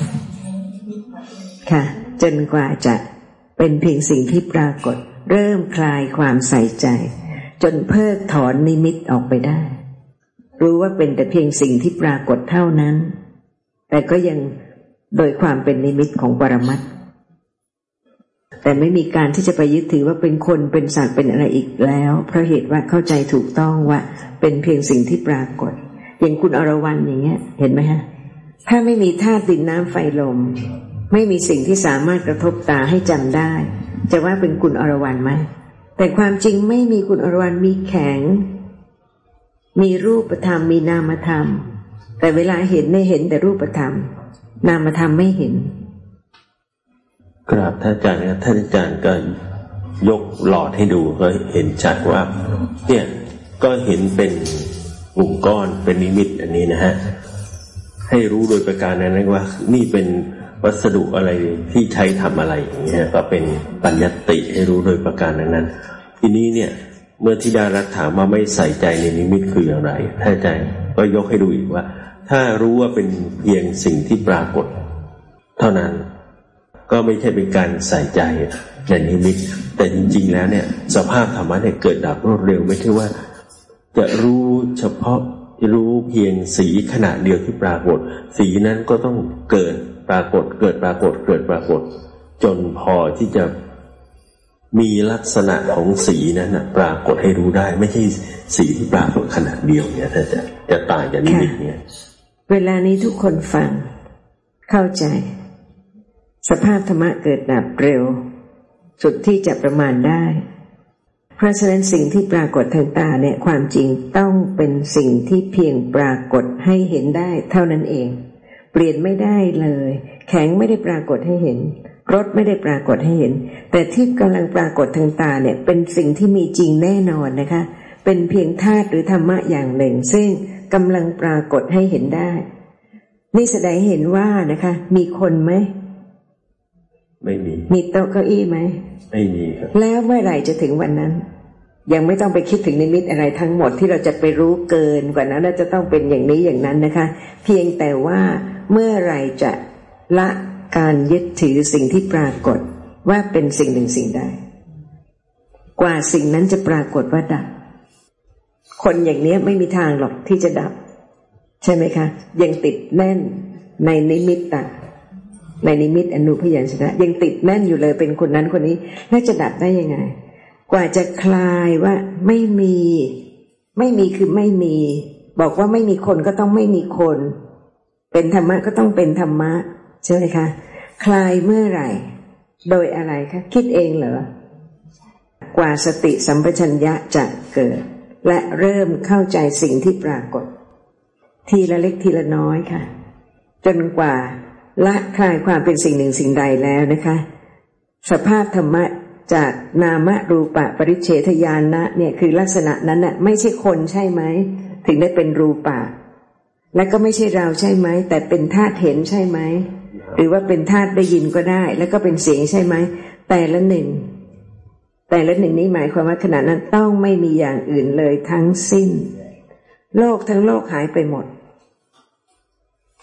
ค่ะจนกว่าจะเป็นเพียงสิ่งที่ปรากฏเริ่มคลายความใส่ใจจนเพิกถอนนิมิตออกไปได้รู้ว่าเป็นแต่เพียงสิ่งที่ปรากฏเท่านั้นแต่ก็ยังโดยความเป็นนิมิตของปรมัตถ์แต่ไม่มีการที่จะไปยึดถือว่าเป็นคนเป็นสัตว์เป็นอะไรอีกแล้วเพราะเหตุว่าเข้าใจถูกต้องว่าเป็นเพียงสิ่งที่ปรากฏอย่างคุณอรวรรณอย่างเงี้ยเห็นไหมฮะถ้าไม่มีธาตุดินน้ำไฟลมไม่มีสิ่งที่สามารถกระทบตาให้จำได้จะว่าเป็นคุณอรวรรณไหมแต่ความจริงไม่มีคุณอรวรรณมีแข็งมีรูปธรรมมีนามธรรมแต่เวลาเห็นไม่เห็นแต่รูปธรรมนามธรรมไม่เห็นกราบท่านอาจารย์ครับท่านอาจารย์ก็ยกหลอดให้ดูก็เห็นชัดว่าเนี่ยก็เห็นเป็นกลุ่มก้อนเป็นนิมิตอันนี้นะฮะให้รู้โดยประการนั้นว่านี่เป็นวัสดุอะไรที่ใช้ทำอะไรอย่างเงี้ยก็เป็นปัญญัตติให้รู้โดยประการนั้นทีนี้เนี่ยเมื่อธิดารัตน์ถามว่าไม่ใส่ใจในนิมิตคืออย่างไรท่านอาจารย์ก็ยกให้ดูอีกว่าถ้ารู้ว่าเป็นเพียงสิ่งที่ปรากฏเท่านั้นก็ไม่ใช่เป็นการใส่ใจในนิมิตแต่จริงๆแล้วเนี่ยสภาพธรรมะเนี่ยเกิดดับรวดเร็วไม่ใช่ว่าจะรู้เฉพาะรู้เพียงสีขณะเดียวที่ปรากฏสีนั้นก็ต้องเกิดปรากฏเกิดปรากฏเกิดปรากฏจนพอที่จะมีลักษณะของสีนั้นนะปรากฏให้รู้ได้ไม่ใช่สีที่ปรากฏขณะเดียวเนี่ยถ้าจะจะต่างจากนิมิตเนี่ยเวลานี้ทุกคนฟังเข้าใจสภาพธรรมะเกิดดับเร็วสุดที่จะประมาณได้เพราะฉะนั้นสิ่งที่ปรากฏทางตาเนี่ยความจริงต้องเป็นสิ่งที่เพียงปรากฏให้เห็นได้เท่านั้นเองเปลี่ยนไม่ได้เลยแข็งไม่ได้ปรากฏให้เห็นรสไม่ได้ปรากฏให้เห็นแต่ที่กำลังปรากฏทางตาเนี่ยเป็นสิ่งที่มีจริงแน่นอนนะคะเป็นเพียงธาตุหรือธรรมะอย่างหนึ่งซึ่งกำลังปรากฏให้เห็นได้นี่แสดงเห็นว่านะคะมีคนไหมไม่มีมีโต๊ะเก้าอี้ไหมไม่มีครับแล้วเมื่อไหร่จะถึงวันนั้นยังไม่ต้องไปคิดถึงนิมิตอะไรทั้งหมดที่เราจะไปรู้เกินกว่านั้นเราจะต้องเป็นอย่างนี้อย่างนั้นนะคะเพียงแต่ว่าเมื่อไหร่จะละการยึดถือสิ่งที่ปรากฏว่าเป็นสิ่งหนึ่งสิ่งใดกว่าสิ่งนั้นจะปรากฏว่าดับคนอย่างนี้ไม่มีทางหรอกที่จะดับใช่ไหมคะยังติดแน่นในนิมิตตะในนิมิตอนุพยัญชนะยังติดแน่นอยู่เลยเป็นคนนั้นคนนี้แล้วจะดับได้ยังไงกว่าจะคลายว่าไม่มีไม่มีคือไม่มีบอกว่าไม่มีคนก็ต้องไม่มีคนเป็นธรรมะก็ต้องเป็นธรรมะใช่ไหมคะคลายเมื่อไหร่โดยอะไรคะคิดเองเหรอกว่าสติสัมปชัญญะจะเกิดและเริ่มเข้าใจสิ่งที่ปรากฏทีละเล็กทีละน้อยค่ะจนกว่าละคลายความเป็นสิ่งหนึ่งสิ่งใดแล้วนะคะสภาพธรรมะจากนามรูปะปริเฉทญาณะเนี่ยคือลักษณะนั้นน่ะไม่ใช่คนใช่ไหมถึงได้เป็นรูปะและก็ไม่ใช่เราใช่ไหมแต่เป็นธาตุเห็นใช่ไหมหรือว่าเป็นธาตุได้ยินก็ได้แล้วก็เป็นเสียงใช่ไหมแต่ละหนึ่งแต่ละหนึ่งนี้หมายความว่าขณะนั้นต้องไม่มีอย่างอื่นเลยทั้งสิ้นโลกทั้งโลกหายไปหมด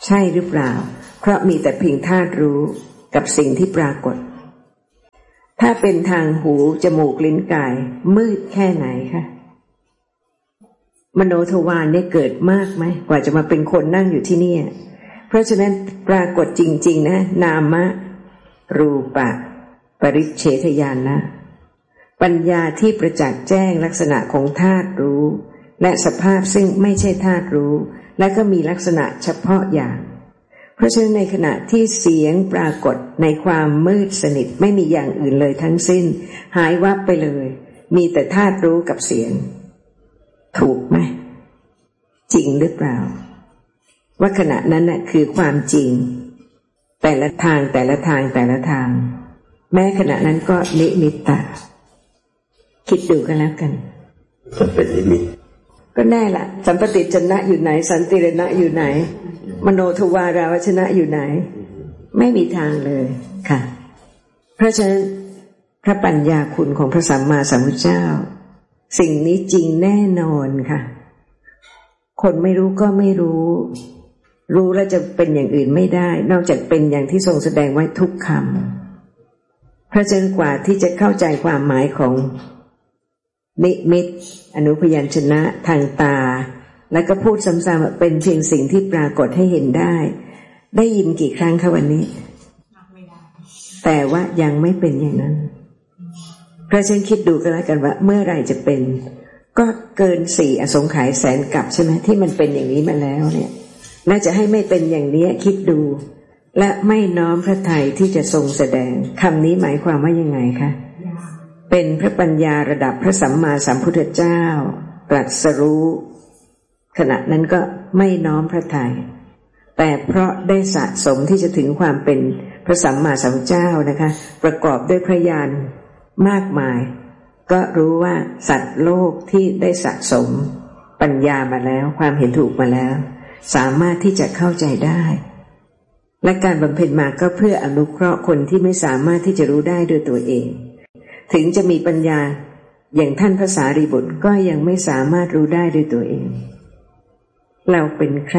ใช่หรือเปล่าเพราะมีแต่เพียงธาตุรู้กับสิ่งที่ปรากฏถ้าเป็นทางหูจมูกลิ้นกายมืดแค่ไหนคะมโนทวารเนี่ยเกิดมากไหมกว่าจะมาเป็นคนนั่งอยู่ที่นี่เพราะฉะนั้นปรากฏจริงๆนะนามะรูปะปริเฉทญาณนะปัญญาที่ประจักษ์แจ้งลักษณะของธาตุรู้และสภาพซึ่งไม่ใช่ธาตุรู้และก็มีลักษณะเฉพาะอย่างเพราะฉะนั้นในขณะที่เสียงปรากฏในความมืดสนิทไม่มีอย่างอื่นเลยทั้งสิ้นหายวับไปเลยมีแต่ธาตุรู้กับเสียงถูกไหมจริงหรือเปล่าว่าขณะนั้นน่ะคือความจริงแต่ละทางแต่ละทางแต่ละทางแม้ขณะนั้นก็นิมิตตะคิดดูกันแล้วกันก็เป็นนิมิตก็แน่ละสัมปติชนะอยู่ไหนสันติรณะอยู่ไหนมโนทวาราวชนะอยู่ไหนไม่มีทางเลยค่ะเพราะฉะนั้นพระปัญญาคุณของพระสัมมาสัมพุทธเจ้าสิ่งนี้จริงแน่นอนค่ะคนไม่รู้ก็ไม่รู้รู้แล้วจะเป็นอย่างอื่นไม่ได้นอกจากเป็นอย่างที่ทรงแสดงไว้ทุกคำเพราะฉะนั้นกว่าที่จะเข้าใจความหมายของนิมิตอนุพยัญชนะทางตาแล้วก็พูดซ้ำๆว่าเป็นเพียงสิ่งที่ปรากฏให้เห็นได้ได้ยินกี่ครั้งคะวันนี้แต่ว่ายังไม่เป็นอย่างนั้นเพราะฉะนั้นคิดดูกันแล้วกันว่าเมื่อไหร่จะเป็นก็เกินสี่อสงไขยแสนกับใช่ไหมที่มันเป็นอย่างนี้มาแล้วเนี่ยน่าจะให้ไม่เป็นอย่างนี้คิดดูและไม่น้อมพระทัยที่จะทรงแสดงคำนี้หมายความว่ายังไงคะเป็นพระปัญญาระดับพระสัมมาสัมพุทธเจ้าตรัสรู้ขณะนั้นก็ไม่น้อมพระทัยแต่เพราะได้สะสมที่จะถึงความเป็นพระสัมมาสัมพุทธเจ้านะคะประกอบด้วยพระญาณมากมายก็รู้ว่าสัตว์โลกที่ได้สะสมปัญญามาแล้วความเห็นถูกมาแล้วสามารถที่จะเข้าใจได้และการบำเพ็ญมาก็เพื่ออนุเคราะห์คนที่ไม่สามารถที่จะรู้ได้ด้วยตัวเองถึงจะมีปัญญาอย่างท่านพระสารีบุตรก็ยังไม่สามารถรู้ได้ด้วยตัวเองเราเป็นใคร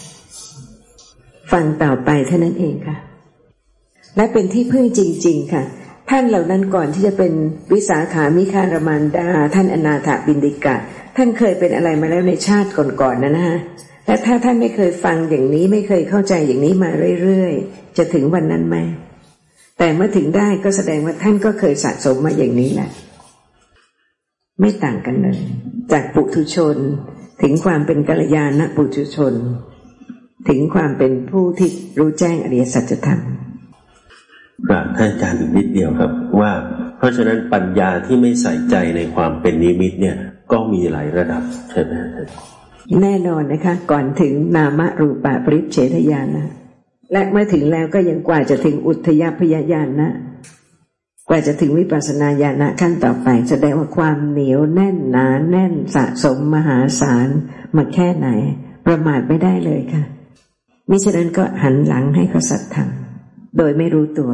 ฟังต่อไปเท่านั้นเองค่ะและเป็นที่พึ่งจริงๆค่ะท่านเหล่านั้นก่อนที่จะเป็นวิสาขามิคารมานดาท่านอนาถบิณฑิกะท่านเคยเป็นอะไรมาแล้วในชาติก่อนๆนะนะฮะและถ้าท่านไม่เคยฟังอย่างนี้ไม่เคยเข้าใจอย่างนี้มาเรื่อยๆจะถึงวันนั้นไหมแต่เมื่อถึงได้ก็แสดงว่าท่านก็เคยสะสมมาอย่างนี้แหละไม่ต่างกันเลยจากปุถุชนถึงความเป็นกัลยาณปุถุชนถึงความเป็นผู้ที่รู้แจ้งอริยสัจธรรมกราบท่านอาจารย์อีกนิดเดียวครับว่าเพราะฉะนั้นปัญญาที่ไม่ใส่ใจในความเป็นนิมิตเนี่ยก็มีหลายระดับใช่ไหมแน่นอนนะคะก่อนถึงนามรูปะปริเฉทญาณนะและเมื่อถึงแล้วก็ยังกว่าจะถึงอุทยพยญาณนะกว่าจะถึงวิปัสสนาญาณขั้นต่อไปแสดงว่าความเหนียวแน่นหนาแน่นสะสมมหาศาลมาแค่ไหนประมาทไม่ได้เลยค่ะมิฉะนั้นก็หันหลังให้เขาสัตย์ธรรมโดยไม่รู้ตัว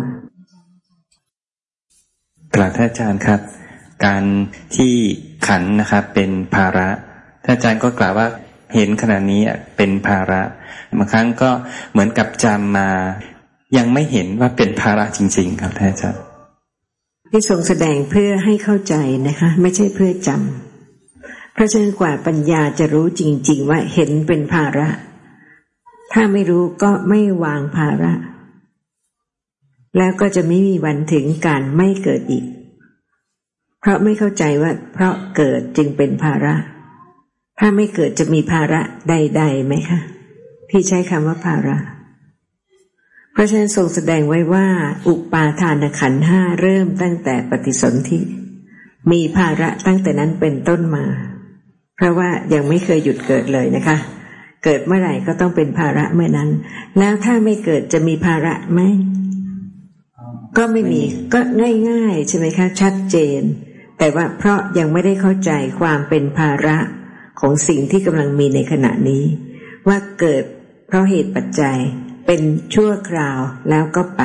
กราบท่านอาจารย์ครับการที่ขันธ์นะครับเป็นภาระท่านอาจารย์ก็กล่าวว่าเห็นขณะนี้เป็นภาระบางครั้งก็เหมือนกับจำมายังไม่เห็นว่าเป็นภาระจริงๆครับท่านอาจารย์ที่ทรงแสดงเพื่อให้เข้าใจนะคะไม่ใช่เพื่อจำเพราะฉะนั้นกว่าปัญญาจะรู้จริงๆว่าเห็นเป็นภาระถ้าไม่รู้ก็ไม่วางภาระแล้วก็จะไม่มีวันถึงการไม่เกิดอีกเพราะไม่เข้าใจว่าเพราะเกิดจึงเป็นภาระถ้าไม่เกิดจะมีภาระใดๆไหมคะที่ใช้คำว่าภาระเพราะฉะนั้นทรงแสดงไว้ว่าอุปาทานขันธ์ห้าเริ่มตั้งแต่ปฏิสนธิมีภาระตั้งแต่นั้นเป็นต้นมาเพราะว่ายังไม่เคยหยุดเกิดเลยนะคะเกิดเมื่อไหร่ก็ต้องเป็นภาระเมื่อนั้นแล้วถ้าไม่เกิดจะมีภาระไหมก็ไม่มีก็ง่ายๆใช่ไหมคะชัดเจนแต่ว่าเพราะยังไม่ได้เข้าใจความเป็นภาระของสิ่งที่กำลังมีในขณะนี้ว่าเกิดเพราะเหตุปัจจัยเป็นชั่วคราวแล้วก็ไป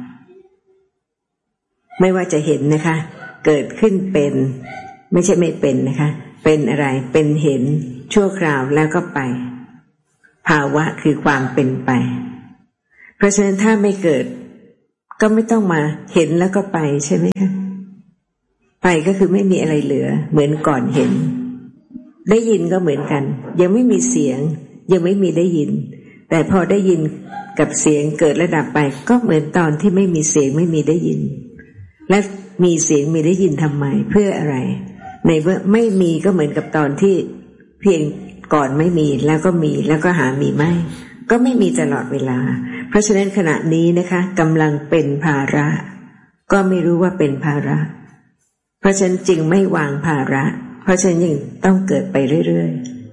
ไม่ว่าจะเห็นนะคะเกิดขึ้นเป็นไม่ใช่ไม่เป็นนะคะเป็นอะไรเป็นเห็นชั่วคราวแล้วก็ไปภาวะคือความเป็นไปเพราะฉะนั้นถ้าไม่เกิดก็ไม่ต้องมาเห็นแล้วก็ไปใช่ไหมคะไปก็คือไม่มีอะไรเหลือเหมือนก่อนเห็นได้ยินก็เหมือนกันยังไม่มีเสียงยังไม่มีได้ยินแต่พอได้ยินกับเสียงเกิดระดับไปก็เหมือนตอนที่ไม่มีเสียงไม่มีได้ยินและมีเสียงมีได้ยินทำไมเพื่ออะไรในเมื่อไม่มีก็เหมือนกับตอนที่เพียงก่อนไม่มีแล้วก็มีแล้วก็หามีไม่ก็ไม่มีตลอดเวลาเพราะฉะนั้นขณะนี้นะคะกำลังเป็นภาระก็ไม่รู้ว่าเป็นภาระเพราะฉะนั้นจึงไม่วางภาระเพราะฉะนั้นยังต้องเกิดไปเรื่อย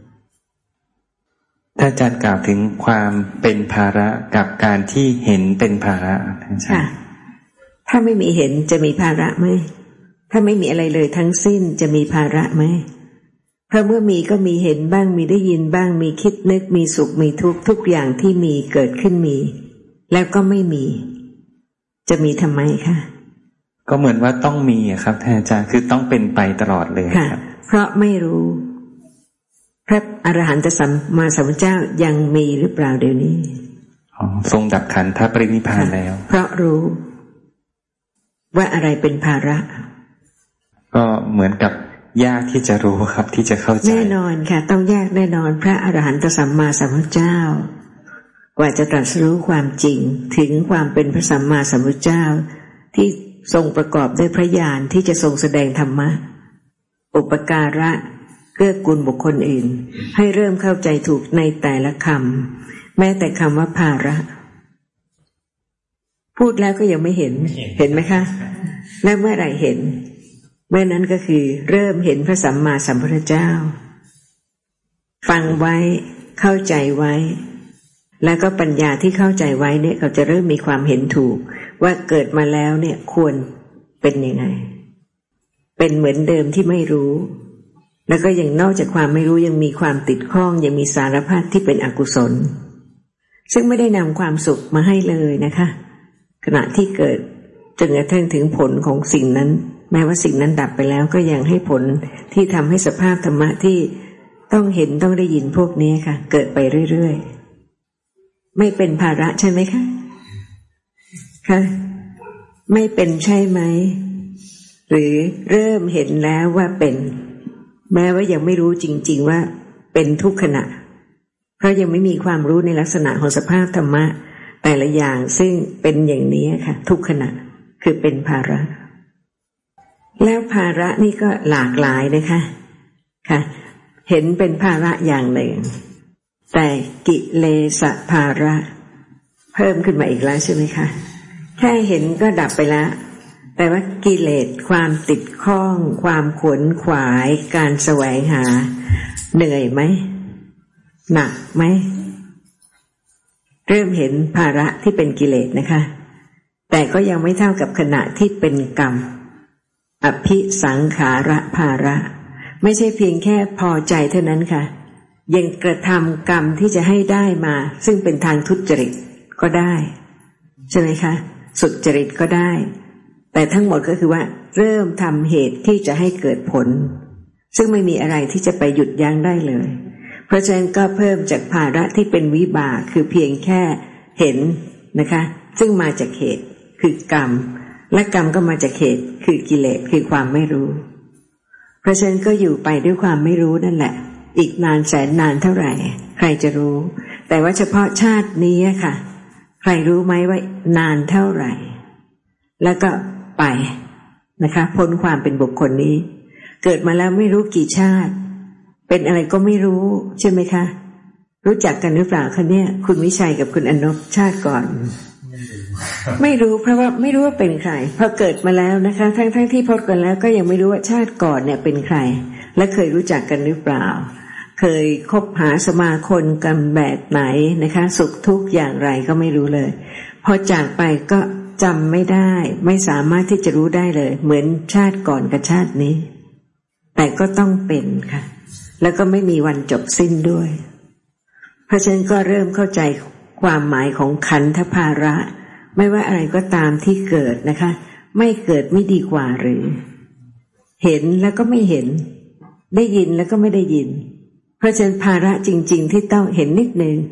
ๆถ้าอาจารย์กล่าวถึงความเป็นภาระกับการที่เห็นเป็นภาระค่ะถ้าไม่มีเห็นจะมีภาระไหมถ้าไม่มีอะไรเลยทั้งสิ้นจะมีภาระไหมเพราะเมื่อมีก็มีเห็นบ้างมีได้ยินบ้างมีคิดนึกมีสุขมีทุกข์ทุกอย่างที่มีเกิดขึ้นมีแล้วก็ไม่มีจะมีทำไมคะก็เหมือนว่าต้องมีครับท่านอาจารย์คือต้องเป็นไปตลอดเลยครับเพราะไม่รู้พระอรหันตสัมมาสัมพุทธเจ้ายังมีหรือเปล่าเดี๋ยวนี้อ๋อทรงดับขันธปรินิพพานแล้วเพราะรู้ว่าอะไรเป็นภาระก็เหมือนกับยากที่จะรู้ครับที่จะเข้าใจแน่นอนค่ะต้องยากแน่นอนพระอรหันตสัมมาสัมพุทธเจ้ากว่าจะตรัสรู้ความจริงถึงความเป็นพระสัมมาสัมพุทธเจ้าที่ทรงประกอบด้วยพระญาณที่จะทรงแสดงธรรมะอุปการะเกื้อกูลบุคคลอื่นให้เริ่มเข้าใจถูกในแต่ละคำแม้แต่คำว่าภาระพูดแล้วก็ยังไม่เห็นเห็นไหมคะและเมื่อไหร่เห็นเมื่อนั้นก็คือเริ่มเห็นพระสัมมาสัมพุทธเจ้าฟังไว้เข้าใจไว้แล้วก็ปัญญาที่เข้าใจไว้เนี่ยเขาจะเริ่มมีความเห็นถูกว่าเกิดมาแล้วเนี่ยควรเป็นยังไงเป็นเหมือนเดิมที่ไม่รู้แล้วก็ยังนอกจากความไม่รู้ยังมีความติดข้องยังมีสารพัดที่เป็นอกุศลซึ่งไม่ได้นำความสุขมาให้เลยนะคะขณะที่เกิดจนกระทั่งถึงผลของสิ่งนั้นแม้ว่าสิ่งนั้นดับไปแล้วก็ยังให้ผลที่ทำให้สภาพธรรมะที่ต้องเห็นต้องได้ยินพวกนี้ค่ะเกิดไปเรื่อยๆไม่เป็นภาระใช่ไหมคะค่ะไม่เป็นใช่ไหมหรือเริ่มเห็นแล้วว่าเป็นแม้ว่ายังไม่รู้จริงๆว่าเป็นทุกขณะเพราะยังไม่มีความรู้ในลักษณะของสภาพธรรมะแต่ละอย่างซึ่งเป็นอย่างนี้ค่ะทุกขณะคือเป็นภาระแล้วภาระนี่ก็หลากหลายนะคะค่ะเห็นเป็นภาระอย่างหนึ่งแต่กิเลสภาระเพิ่มขึ้นมาอีกแล้วใช่ไหมคะแค่เห็นก็ดับไปแล้วแต่ว่ากิเลสความติดข้องความขวนขวายการแสวงหาเหนื่อยไหมหนักไหมเริ่มเห็นภาระที่เป็นกิเลสนะคะแต่ก็ยังไม่เท่ากับขณะที่เป็นกรรมอภิสังขาระภาระไม่ใช่เพียงแค่พอใจเท่านั้นค่ะยังกระทำกรรมที่จะให้ได้มาซึ่งเป็นทางทุจริตก็ได้ใช่ไหมคะสุจริตก็ได้แต่ทั้งหมดก็คือว่าเริ่มทำเหตุที่จะให้เกิดผลซึ่งไม่มีอะไรที่จะไปหยุดยั้งได้เลยเพราะฉะนั้นก็เพิ่มจากภาระที่เป็นวิบากคือเพียงแค่เห็นนะคะซึ่งมาจากเหตุคือกรรมและกรรมก็มาจากเหตุคือกิเลสคือความไม่รู้เพราะฉะนั้นก็อยู่ไปด้วยความไม่รู้นั่นแหละอีกนานแสนนานเท่าไหร่ใครจะรู้แต่ว่าเฉพาะชาตินี้ค่ะใครรู้ไหมว่านานเท่าไหร่แล้วก็ไปนะคะพ้นความเป็นบุคคลนี้เกิดมาแล้วไม่รู้กี่ชาติเป็นอะไรก็ไม่รู้ใช่ไหมคะรู้จักกันหรือเปล่าคะเนี่ยคุณวิชัยกับคุณอนพชาติก่อนไม่รู้เพราะว่าไม่รู้ว่าเป็นใครพอเกิดมาแล้วนะคะทั้งทั้งที่พบกันแล้วก็ยังไม่รู้ว่าชาติก่อนเนี่ยเป็นใครและเคยรู้จักกันหรือเปล่าเคยคบหาสมาคมกันแบบไหนนะคะสุขทุกข์อย่างไรก็ไม่รู้เลยพอจากไปก็จำไม่ได้ไม่สามารถที่จะรู้ได้เลยเหมือนชาติก่อนกับชาตินี้แต่ก็ต้องเป็นค่ะแล้วก็ไม่มีวันจบสิ้นด้วยเพราะฉะนั้นก็เริ่มเข้าใจความหมายของขันธภาระไม่ว่าอะไรก็ตามที่เกิดนะคะไม่เกิดไม่ดีกว่าหรือเห็นแล้วก็ไม่เห็นได้ยินแล้วก็ไม่ได้ยินเพราะฉะนั้นภาระจริงๆที่ต้องเห็นนิดนึง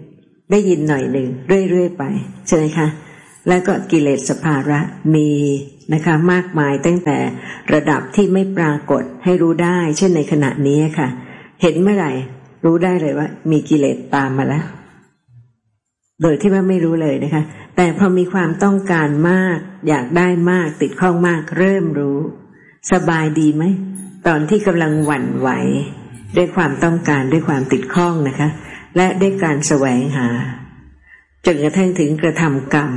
ได้ยินหน่อยหนึ่งเรื่อยๆไปใช่ไหมคะแล้วก็กิเลสสภาระมีนะคะมากมายตั้งแต่ระดับที่ไม่ปรากฏให้รู้ได้เช่นในขณะนี้ค่ะเห็นเมื่อไหร่รู้ได้เลยว่ามีกิเลสตามมาแล้วโดยที่ว่าไม่รู้เลยนะคะแต่พอมีความต้องการมากอยากได้มากติดข้องมากเริ่มรู้สบายดีไหมตอนที่กำลังหวั่นไหวด้วยความต้องการด้วยความติดข้องนะคะและด้วยการแสวงหาจนกระทั่งถึงกระทำกรรม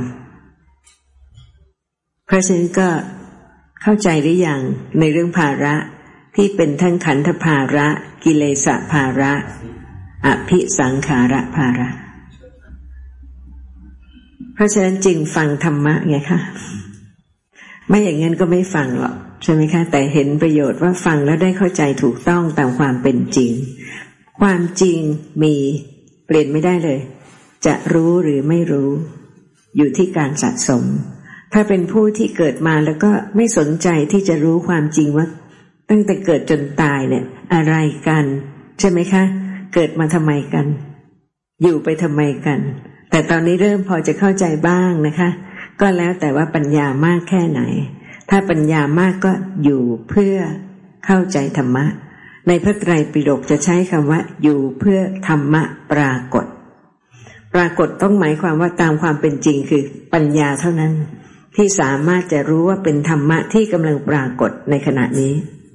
เพราะฉะนั้นก็เข้าใจหรือยังในเรื่องภาระที่เป็นทั้งขันธภาระกิเลสภาระอภิสังขาระภาระเพราะฉะนั้นจึงฟังธรรมะไงคะไม่อย่างนั้นก็ไม่ฟังหรอกใช่ไหมคะแต่เห็นประโยชน์ว่าฟังแล้วได้เข้าใจถูกต้องตามความเป็นจริงความจริงมีเปลี่ยนไม่ได้เลยจะรู้หรือไม่รู้อยู่ที่การสะสมถ้าเป็นผู้ที่เกิดมาแล้วก็ไม่สนใจที่จะรู้ความจริงว่าตั้งแต่เกิดจนตายเนี่ยอะไรกันใช่ไหมคะเกิดมาทำไมกันอยู่ไปทำไมกันแต่ตอนนี้เริ่มพอจะเข้าใจบ้างนะคะก็แล้วแต่ว่าปัญญามากแค่ไหนถ้าปัญญามากก็อยู่เพื่อเข้าใจธรรมะในพระไตรปิฎกจะใช้คำว่าอยู่เพื่อธรรมะปรากฏปรากฏต้องหมายความว่าตามความเป็นจริงคือปัญญาเท่านั้นที่สามารถจะรู้ว่าเป็นธรรมะที่กำลังปรากฏในขณะนี้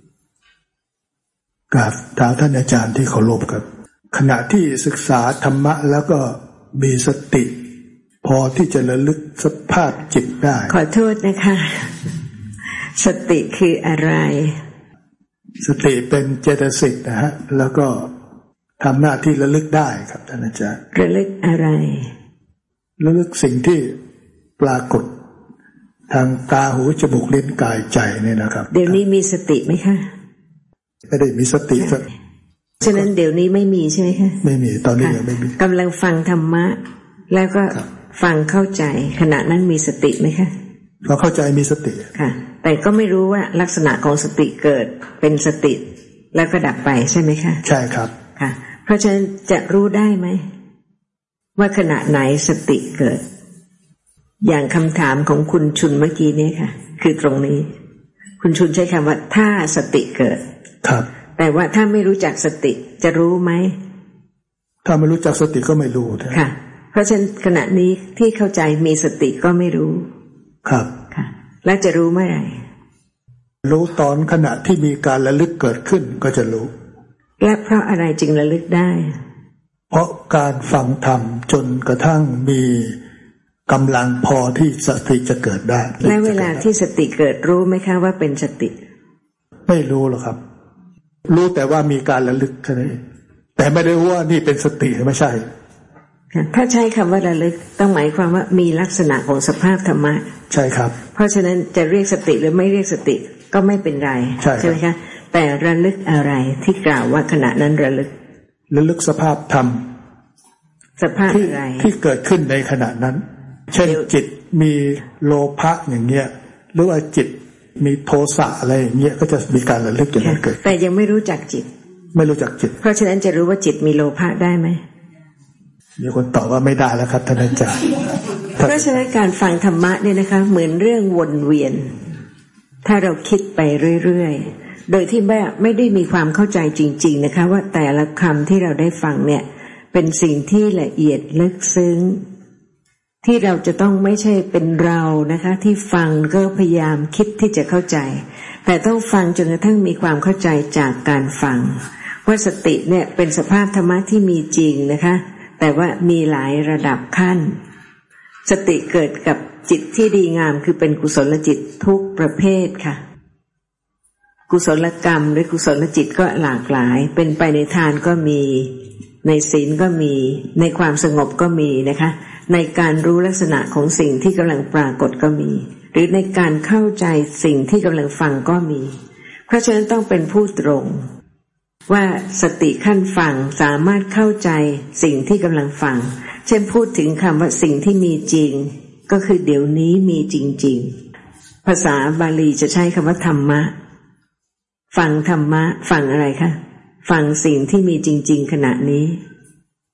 กราบถามท่านอาจารย์ที่เคารพครับขณะที่ศึกษาธรรมะแล้วก็มีสติพอที่จะระลึกสภาพจิตได้ขอโทษนะคะสติคืออะไรสติเป็นเจตสิกนะฮะแล้วก็ทำหน้าที่ระลึกได้ครับท่านอาจารย์ระลึกอะไรระลึกสิ่งที่ปรากฏทางตาหูจมูกลิ้นกายใจนี่นะครับเดี๋ยวนี้มีสติไหมคะไม่ได้มีสติฉะนั้นเดี๋ยวนี้ไม่มีใช่ไหมคะไม่มีตอนนี้ยังไม่มีกำลังฟังธรรมะแล้วก็ฟังเข้าใจขณะนั้นมีสติไหมคะเราเข้าใจมีสติค่ะแต่ก็ไม่รู้ว่าลักษณะของสติเกิดเป็นสติแล้วก็ดับไปใช่ไหมคะใช่ครับค่ะเพราะฉะนั้นจะรู้ได้ไหมว่าขณะไหนสติเกิดอย่างคำถามของคุณชุนเมื่อกี้นี้ค่ะคือตรงนี้คุณชุนใช้คำว่าถ้าสติเกิดครับแต่ว่าถ้าไม่รู้จักสติจะรู้ไหมถ้าไม่รู้จักสติก็ไม่รู้ค่ะเพราะฉะนั้นขณะนี้ที่เข้าใจมีสติก็ไม่รู้ครับค่ะแล้วจะรู้เมื่อไหร่รู้ตอนขณะที่มีการระลึกเกิดขึ้นก็จะรู้และเพราะอะไรจึงระลึกได้เพราะการฟังธรรมจนกระทั่งมีกำลังพอที่สติจะเกิดได้และเวลาที่สติเกิดรู้ไหมคะว่าเป็นสติไม่รู้หรอกครับรู้แต่ว่ามีการระลึกแค่นั้นแต่ไม่ได้ว่านี่เป็นสติไม่ใช่ถ้าใช้คำว่าระลึกต้องหมายความว่ามีลักษณะของสภาพธรรมะใช่ครับเพราะฉะนั้นจะเรียกสติหรือไม่เรียกสติก็ไม่เป็นไรใช่ไหมคะแต่ระลึกอะไรที่กล่าวว่าขณะนั้นระลึกระลึกสภาพธรรมสภาพอะไรที่เกิดขึ้นในขณะนั้นเช่นจิตมีโลภะอย่างเงี้ยหรือว่าจิตมีโทสะอะไรอย่างเงี้ยก็จะมีการระลึกอย่างนั้นเกิดแต่ยังไม่รู้จักจิตไม่รู้จักจิตเพราะฉะนั้นจะรู้ว่าจิตมีโลภะได้ไหมมีคนตอบว่าไม่ได้แล้วครับท่านอาจารย์เพราะฉะนั้นการฟังธรรมะเนี่ยนะคะเหมือนเรื่องวนเวียนถ้าเราคิดไปเรื่อยๆโดยที่ไม่ไม่ได้มีความเข้าใจจริงๆนะคะว่าแต่ละคำที่เราได้ฟังเนี่ยเป็นสิ่งที่ละเอียดลึกซึ้งที่เราจะต้องไม่ใช่เป็นเรานะคะที่ฟังก็พยายามคิดที่จะเข้าใจแต่ต้องฟังจนกระทั่งมีความเข้าใจจากการฟังว่าสติเนี่ยเป็นสภาพธรรมะที่มีจริงนะคะแต่ว่ามีหลายระดับขั้นสติเกิดกับจิตที่ดีงามคือเป็นกุศลจิตทุกประเภทค่ะกุศลกรรมหรือกุศลจิตก็หลากหลายเป็นไปในทานก็มีในศีลก็มีในความสงบก็มีนะคะในการรู้ลักษณะของสิ่งที่กำลังปรากฏก็มีหรือในการเข้าใจสิ่งที่กำลังฟังก็มีเพราะฉะนั้นต้องเป็นผู้ตรงว่าสติขั้นฟังสามารถเข้าใจสิ่งที่กำลังฟังเช่นพูดถึงคำว่าสิ่งที่มีจริงก็คือเดี๋ยวนี้มีจริงๆภาษาบาลีจะใช้คำว่าธรรมะฟังธรรมะฟังอะไรคะฟังสิ่งที่มีจริงๆขณะนี้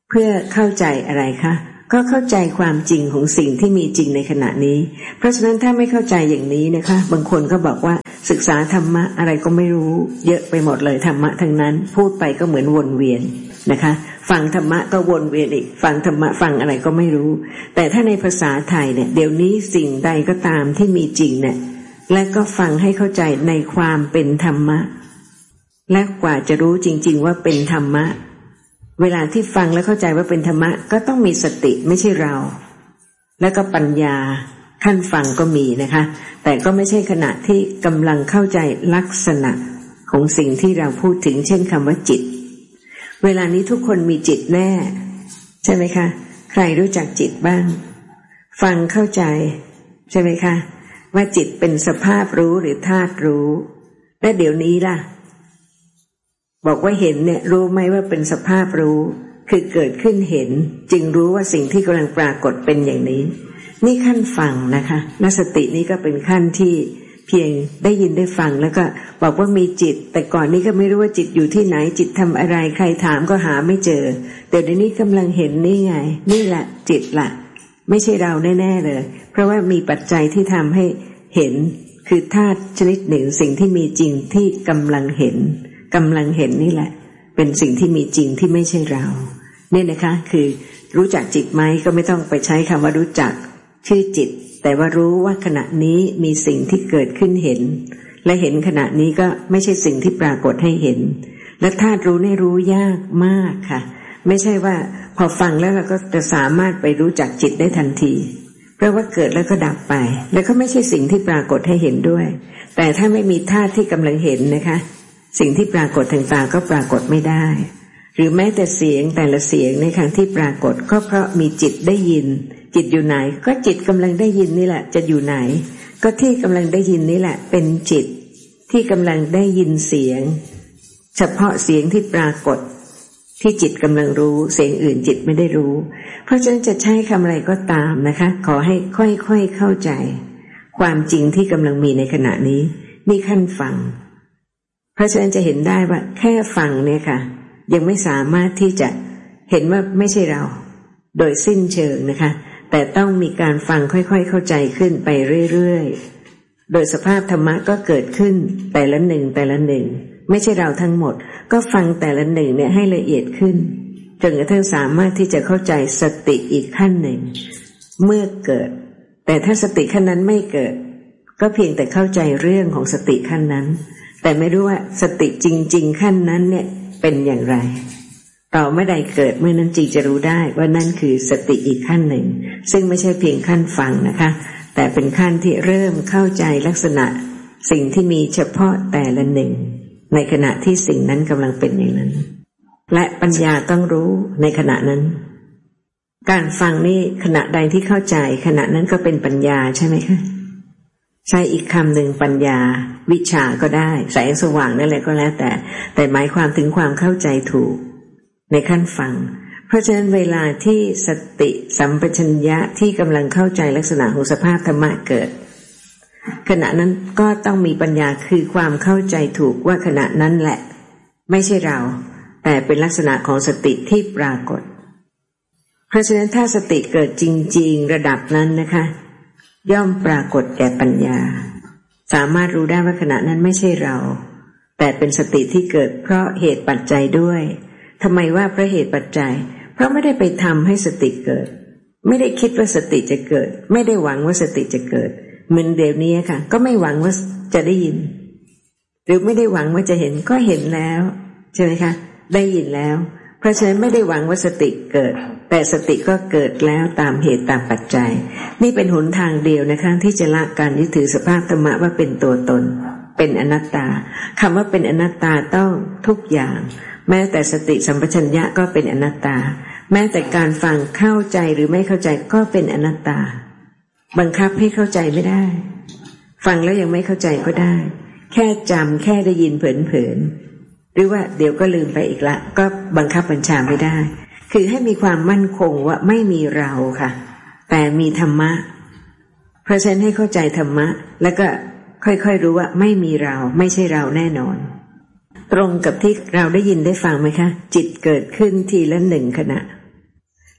เพื่อเข้าใจอะไรคะก็เข้าใจความจริงของสิ่งที่มีจริงในขณะนี้เพราะฉะนั้นถ้าไม่เข้าใจอย่างนี้นะคะบางคนก็บอกว่าศึกษาธรรมะอะไรก็ไม่รู้เยอะไปหมดเลยธรรมะทั้งนั้นพูดไปก็เหมือนวนเวียนนะคะฟังธรรมะก็วนเวียนอีกฟังธรรมะฟังอะไรก็ไม่รู้แต่ถ้าในภาษาไทยเนี่ยเดี๋ยวนี้สิ่งใดก็ตามที่มีจริงเนี่ยและก็ฟังให้เข้าใจในความเป็นธรรมะและกว่าจะรู้จริงๆว่าเป็นธรรมะเวลาที่ฟังและเข้าใจว่าเป็นธรรมะก็ต้องมีสติไม่ใช่เราแล้วก็ปัญญาขั้นฟังก็มีนะคะแต่ก็ไม่ใช่ขณะที่กำลังเข้าใจลักษณะของสิ่งที่เราพูดถึงเช่นคำว่าจิตเวลานี้ทุกคนมีจิตแน่ใช่ไหมคะใครรู้จักจิตบ้างฟังเข้าใจใช่ไหมคะว่าจิตเป็นสภาพรู้หรือธาตุรู้และเดี๋ยวนี้ล่ะบอกว่าเห็นเนี่ยรู้ไหมว่าเป็นสภาพรู้คือเกิดขึ้นเห็นจึงรู้ว่าสิ่งที่กำลังปรากฏเป็นอย่างนี้นี่ขั้นฟังนะคะนสตินี้ก็เป็นขั้นที่เพียงได้ยินได้ฟังแล้วก็บอกว่ามีจิตแต่ก่อนนี้ก็ไม่รู้ว่าจิตอยู่ที่ไหนจิตทำอะไรใครถามก็หาไม่เจอแต่เดี๋ยวนี้กำลังเห็นนี่ไงนี่แหละจิตละไม่ใช่เราแน่ๆเลยเพราะว่ามีปัจจัยที่ทำให้เห็นคือธาตุชนิดหนึ่งสิ่งที่มีจริงที่กำลังเห็นกำลังเห็นนี่แหละเป็นสิ่งที่มีจริงที่ไม่ใช่เราเนี่ยนะคะคือรู้จักจิตไหมก็ไม่ต้องไปใช้คำว่ารู้จักชื่อจิตแต่ว่ารู้ว่าขณะนี้มีสิ่งที่เกิดขึ้นเห็นและเห็นขณะนี้ก็ไม่ใช่สิ่งที่ปรากฏให้เห็นและธาตุรู้นี่รู้ยากมากค่ะไม่ใช่ว่าพอฟังแล้วเราก็จะสามารถไปรู้จักจิตได้ทันทีเพราะว่าเกิดแล้วก็ดับไปแล้วก็ไม่ใช่สิ่งที่ปรากฏให้เห็นด้วยแต่ถ้าไม่มีธาตุที่กำลังเห็นนะคะสิ่งที่ปรากฏทางตาก็ปรากฏไม่ได้หรือแม้แต่เสียงแต่ละเสียงในครั้งที่ปรากฏก็เพราะมีจิตได้ยินจิตอยู่ไหนก็จิตกำลังได้ยินนี่แหละจะอยู่ไหนก็ที่กำลังได้ยินนี่แหละเป็นจิตที่กำลังได้ยินเสียงเฉพาะเสียงที่ปรากฏที่จิตกำลังรู้เสียงอื่นจิตไม่ได้รู้เพราะฉะนั้นจะใช้คำอะไรก็ตามนะคะขอให้ค่อยๆเข้าใจความจริงที่กำลังมีในขณะนี้นี่ขั้นฟังเพราะฉะนั้นจะเห็นได้ว่าแค่ฟังเนี่ยค่ะยังไม่สามารถที่จะเห็นว่าไม่ใช่เราโดยสิ้นเชิงนะคะแต่ต้องมีการฟังค่อยๆเข้าใจขึ้นไปเรื่อยๆโดยสภาพธรรมะก็เกิดขึ้นแต่ละหนึ่งแต่ละหนึ่งไม่ใช่เราทั้งหมดก็ฟังแต่ละหนึ่งเนี่ยให้ละเอียดขึ้นจนกระทั่งสามารถที่จะเข้าใจสติอีกขั้นหนึ่งเมื่อเกิดแต่ถ้าสติขั้นนั้นไม่เกิดก็เพียงแต่เข้าใจเรื่องของสติขั้นนั้นแต่ไม่รู้ว่าสติจริงๆขั้นนั้นเนี่ยเป็นอย่างไรต่อเมื่อใดเกิดเมื่อนั้นจริงจะรู้ได้ว่านั่นคือสติอีกขั้นหนึ่งซึ่งไม่ใช่เพียงขั้นฟังนะคะแต่เป็นขั้นที่เริ่มเข้าใจลักษณะสิ่งที่มีเฉพาะแต่ละหนึ่งในขณะที่สิ่งนั้นกำลังเป็นอย่างนั้นและปัญญาต้องรู้ในขณะนั้นการฟังนี่ขณะใดที่เข้าใจขณะนั้นก็เป็นปัญญาใช่ไหมคะใช้อีกคำหนึ่งปัญญาวิชาก็ได้แสงสว่างนั่นแหละก็แล้วแต่แต่หมายความถึงความเข้าใจถูกในขั้นฟังเพราะฉะนั้นเวลาที่สติสัมปชัญญะที่กำลังเข้าใจลักษณะของสภาพธรรมะเกิดขณะนั้นก็ต้องมีปัญญาคือความเข้าใจถูกว่าขณะนั้นแหละไม่ใช่เราแต่เป็นลักษณะของสติที่ปรากฏเพราะฉะนั้นถ้าสติเกิดจริงๆระดับนั้นนะคะย่อมปรากฏแก่ปัญญาสามารถรู้ได้ว่าขณะนั้นไม่ใช่เราแต่เป็นสติที่เกิดเพราะเหตุปัจจัยด้วยทำไมว่าเพราะเหตุปัจจัยเพราะไม่ได้ไปทำให้สติเกิดไม่ได้คิดว่าสติจะเกิดไม่ได้หวังว่าสติจะเกิดเหมือนเดี๋ยวนี้ค่ะก็ไม่หวังว่าจะได้ยินหรือไม่ได้หวังว่าจะเห็นก็เห็นแล้วใช่ไหมคะได้ยินแล้วเพราะฉะนั้นไม่ได้หวังว่าสติเกิดแต่สติก็เกิดแล้วตามเหตุตามปัจจัยนี่เป็นหนทางเดียวนะคะที่จะละการยึดถือสภาพธรรมะว่าเป็นตัวตนเป็นอนัตตาคำว่าเป็นอนัตตาต้องทุกอย่างแม้แต่สติสัมปชัญญะก็เป็นอนัตตาแม้แต่การฟังเข้าใจหรือไม่เข้าใจก็เป็นอนัตตาบังคับให้เข้าใจไม่ได้ฟังแล้วยังไม่เข้าใจก็ได้แค่จำแค่ได้ยินเผลอๆหรือว่าเดี๋ยวก็ลืมไปอีกละก็บังคับบัญชาไม่ได้คือให้มีความมั่นคงว่าไม่มีเราค่ะแต่มีธรรมะเพราะฉะนั้นให้เข้าใจธรรมะแล้วก็ค่อยๆรู้ว่าไม่มีเราไม่ใช่เราแน่นอนตรงกับที่เราได้ยินได้ฟังไหมคะจิตเกิดขึ้นทีละหนึ่งขณะ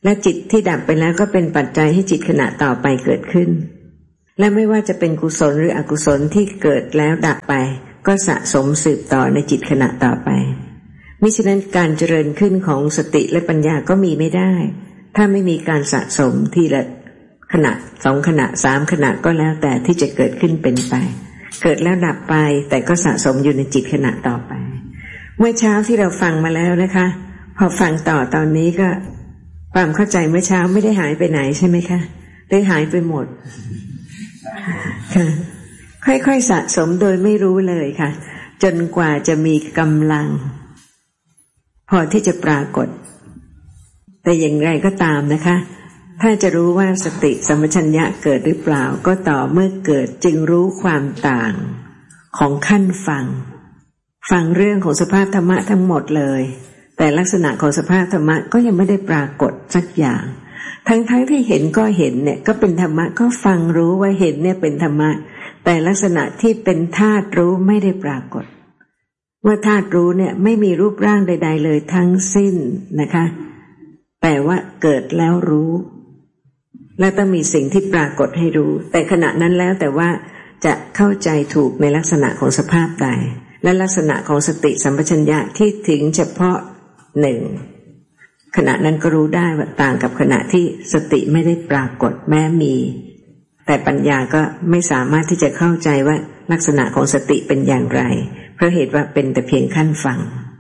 และจิตที่ดับไปแล้วก็เป็นปัจจัยให้จิตขณะต่อไปเกิดขึ้นและไม่ว่าจะเป็นกุศลหรืออกุศลที่เกิดแล้วดับไปก็สะสมสืบต่อในจิตขณะต่อไปมิฉะนั้นการเจริญขึ้นของสติและปัญญาก็มีไม่ได้ถ้าไม่มีการสะสมทีละขณะสองขณะสามขณะก็แล้วแต่ที่จะเกิดขึ้นเป็นไปเกิดแล้วดับไปแต่ก็สะสมอยู่ในจิตขณะต่อไปเมื่อเช้าที่เราฟังมาแล้วนะคะพอฟังต่อตอนนี้ก็ความเข้าใจเมื่อเช้าไม่ได้หายไปไหนใช่ไหมคะได้หายไปหมดค่ะค่อยๆสะสมโดยไม่รู้เลยค่ะจนกว่าจะมีกำลังพอที่จะปรากฏแต่อย่างไรก็ตามนะคะถ้าจะรู้ว่าสติสัมปชัญญะเกิดหรือเปล่าก็ต่อเมื่อเกิดจึงรู้ความต่างของขั้นฟังฟังเรื่องของสภาพธรรมะทั้งหมดเลยแต่ลักษณะของสภาพธรรมะก็ยังไม่ได้ปรากฏสักอย่างทั้งๆ ท, ที่เห็นก็เห็นเนี่ยก็เป็นธรรมะก็ฟังรู้ว่าเห็นเนี่ยเป็นธรรมะแต่ลักษณะที่เป็นธาตุรู้ไม่ได้ปรากฏว่าธาตุรู้เนี่ยไม่มีรูปร่างใดๆเลยทั้งสิ้นนะคะแต่ว่าเกิดแล้วรู้และต้องมีสิ่งที่ปรากฏให้รู้แต่ขณะนั้นแล้วแต่ว่าจะเข้าใจถูกในลักษณะของสภาพใดและลักษณะของสติสัมปชัญญะที่ถึงเฉพาะหนึ่งขณะนั้นก็รู้ได้ว่าต่างกับขณะที่สติไม่ได้ปรากฏแม้มีแต่ปัญญาก็ไม่สามารถที่จะเข้าใจว่าลักษณะของสติเป็นอย่างไรเพราะเหตุว่าเป็นแต่เพียงขั้นฟัง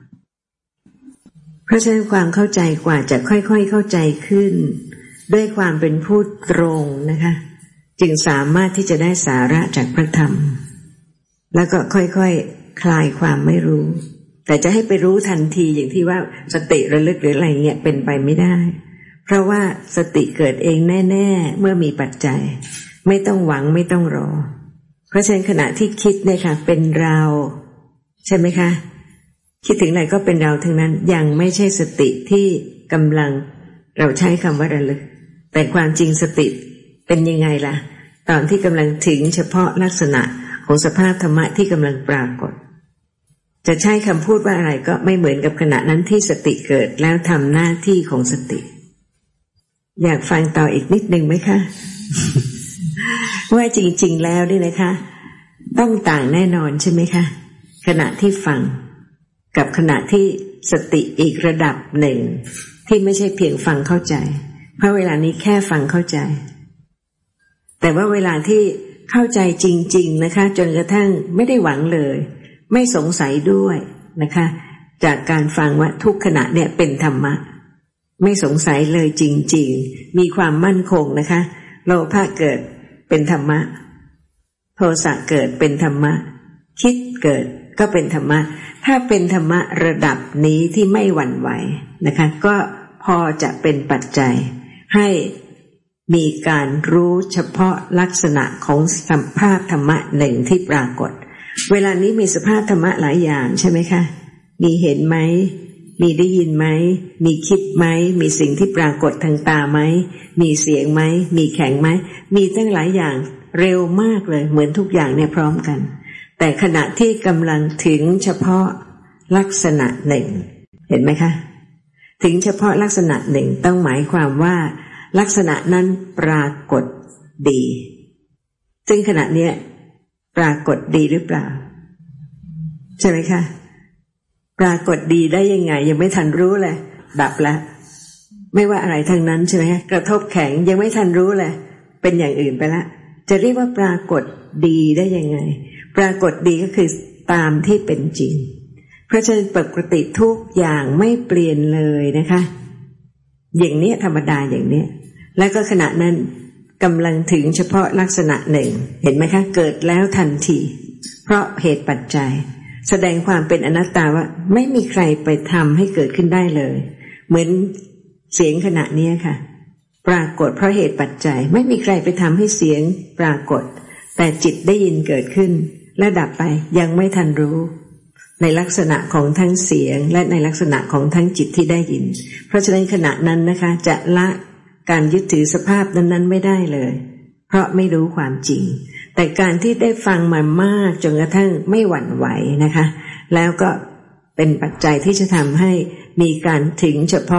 เพราะฉะนั้นความเข้าใจกว่าจะค่อยๆเข้าใจขึ้นด้วยความเป็นผู้ตรงนะคะจึงสามารถที่จะได้สาระจากพระธรรมแล้วก็ค่อยๆ ค, คลายความไม่รู้แต่จะให้ไปรู้ทันทีอย่างที่ว่าสติระลึกหรืออะไรเงี้ยเป็นไปไม่ได้เพราะว่าสติเกิดเองแน่ๆเมื่อมีปัจจัยไม่ต้องหวังไม่ต้องรอเพราะฉะนั้นขณะที่คิดเนี่ยค่ะเป็นเราใช่ไหมคะคิดถึงไหนก็เป็นเราทั้งนั้นยังไม่ใช่สติที่กำลังเราใช้คำว่าระลึกแต่ความจริงสติเป็นยังไงล่ะตอนที่กำลังถึงเฉพาะลักษณะของสภาพธรรมะที่กำลังปรากฏจะใช้คำพูดว่าอะไรก็ไม่เหมือนกับขณะนั้นที่สติเกิดแล้วทำหน้าที่ของสติอยากฟังต่ออีกนิดนึงไหมคะ ว่าจริงๆแล้วนี่นะคะต้องต่างแน่นอนใช่ไหมคะขณะที่ฟังกับขณะที่สติอีกระดับหนึ่งที่ไม่ใช่เพียงฟังเข้าใจเพราะเวลานี้แค่ฟังเข้าใจแต่ว่าเวลาที่เข้าใจจริงๆนะคะจนกระทั่งไม่ได้หวังเลยไม่สงสัยด้วยนะคะจากการฟังว่าทุกขณะเนี่ยเป็นธรรมะไม่สงสัยเลยจริงๆมีความมั่นคงนะคะโลภะเกิดเป็นธรรมะโทสะเกิดเป็นธรรมะคิดเกิดก็เป็นธรรมะถ้าเป็นธรรมะระดับนี้ที่ไม่หวั่นไหวนะคะก็พอจะเป็นปัจจัยให้มีการรู้เฉพาะลักษณะของสภาพธรรมะหนึ่งที่ปรากฏเวลานี้มีสภาพธรรมะหลายอย่างใช่ไหมคะมีเห็นไหมมีได้ยินไหมมีคิดไหมมีสิ่งที่ปรากฏทางตาไหมมีเสียงไหมมีแข็งไหมมีตั้งหลายอย่างเร็วมากเลยเหมือนทุกอย่างเนี่ยพร้อมกันแต่ขณะที่กำลังถึงเฉพาะลักษณะหนึ่งเห็นไหมคะถึงเฉพาะลักษณะหนึ่งต้องหมายความว่าลักษณะนั้นปรากฏดีซึ่งขณะนี้ปรากฏดีหรือเปล่าใช่ไหมคะปรากฏดีได้ยังไงยังไม่ทันรู้เลยดับแล้วไม่ว่าอะไรทั้งนั้นใช่ไหมคะกระทบแข็งยังไม่ทันรู้เลยเป็นอย่างอื่นไปละจะเรียกว่าปรากฏดีได้ยังไงปรากฏดีก็คือตามที่เป็นจริงเพราะฉะนั้นปกติทุกอย่างไม่เปลี่ยนเลยนะคะอย่างนี้ธรรมดาอย่างนี้แล้วก็ขณะนั้นกำลังถึงเฉพาะลักษณะหนึ่งเห็นไหมคะเกิดแล้วทันทีเพราะเหตุปัจจัยแสดงความเป็นอนัตตาว่าไม่มีใครไปทำให้เกิดขึ้นได้เลยเหมือนเสียงขณะนี้ค่ะปรากฏเพราะเหตุปัจจัยไม่มีใครไปทำให้เสียงปรากฏแต่จิตได้ยินเกิดขึ้นและดับไปยังไม่ทันรู้ในลักษณะของทั้งเสียงและในลักษณะของทั้งจิตที่ได้ยินเพราะฉะนั้นขณะนั้นนะคะจะละการยึดถือสภาพนั้นๆไม่ได้เลยเพราะไม่รู้ความจริงแต่การที่ได้ฟังมามากจนกระทั่งไม่หวั่นไหวนะคะแล้วก็เป็นปัจจัยที่จะทำให้มีการถึงเฉพาะ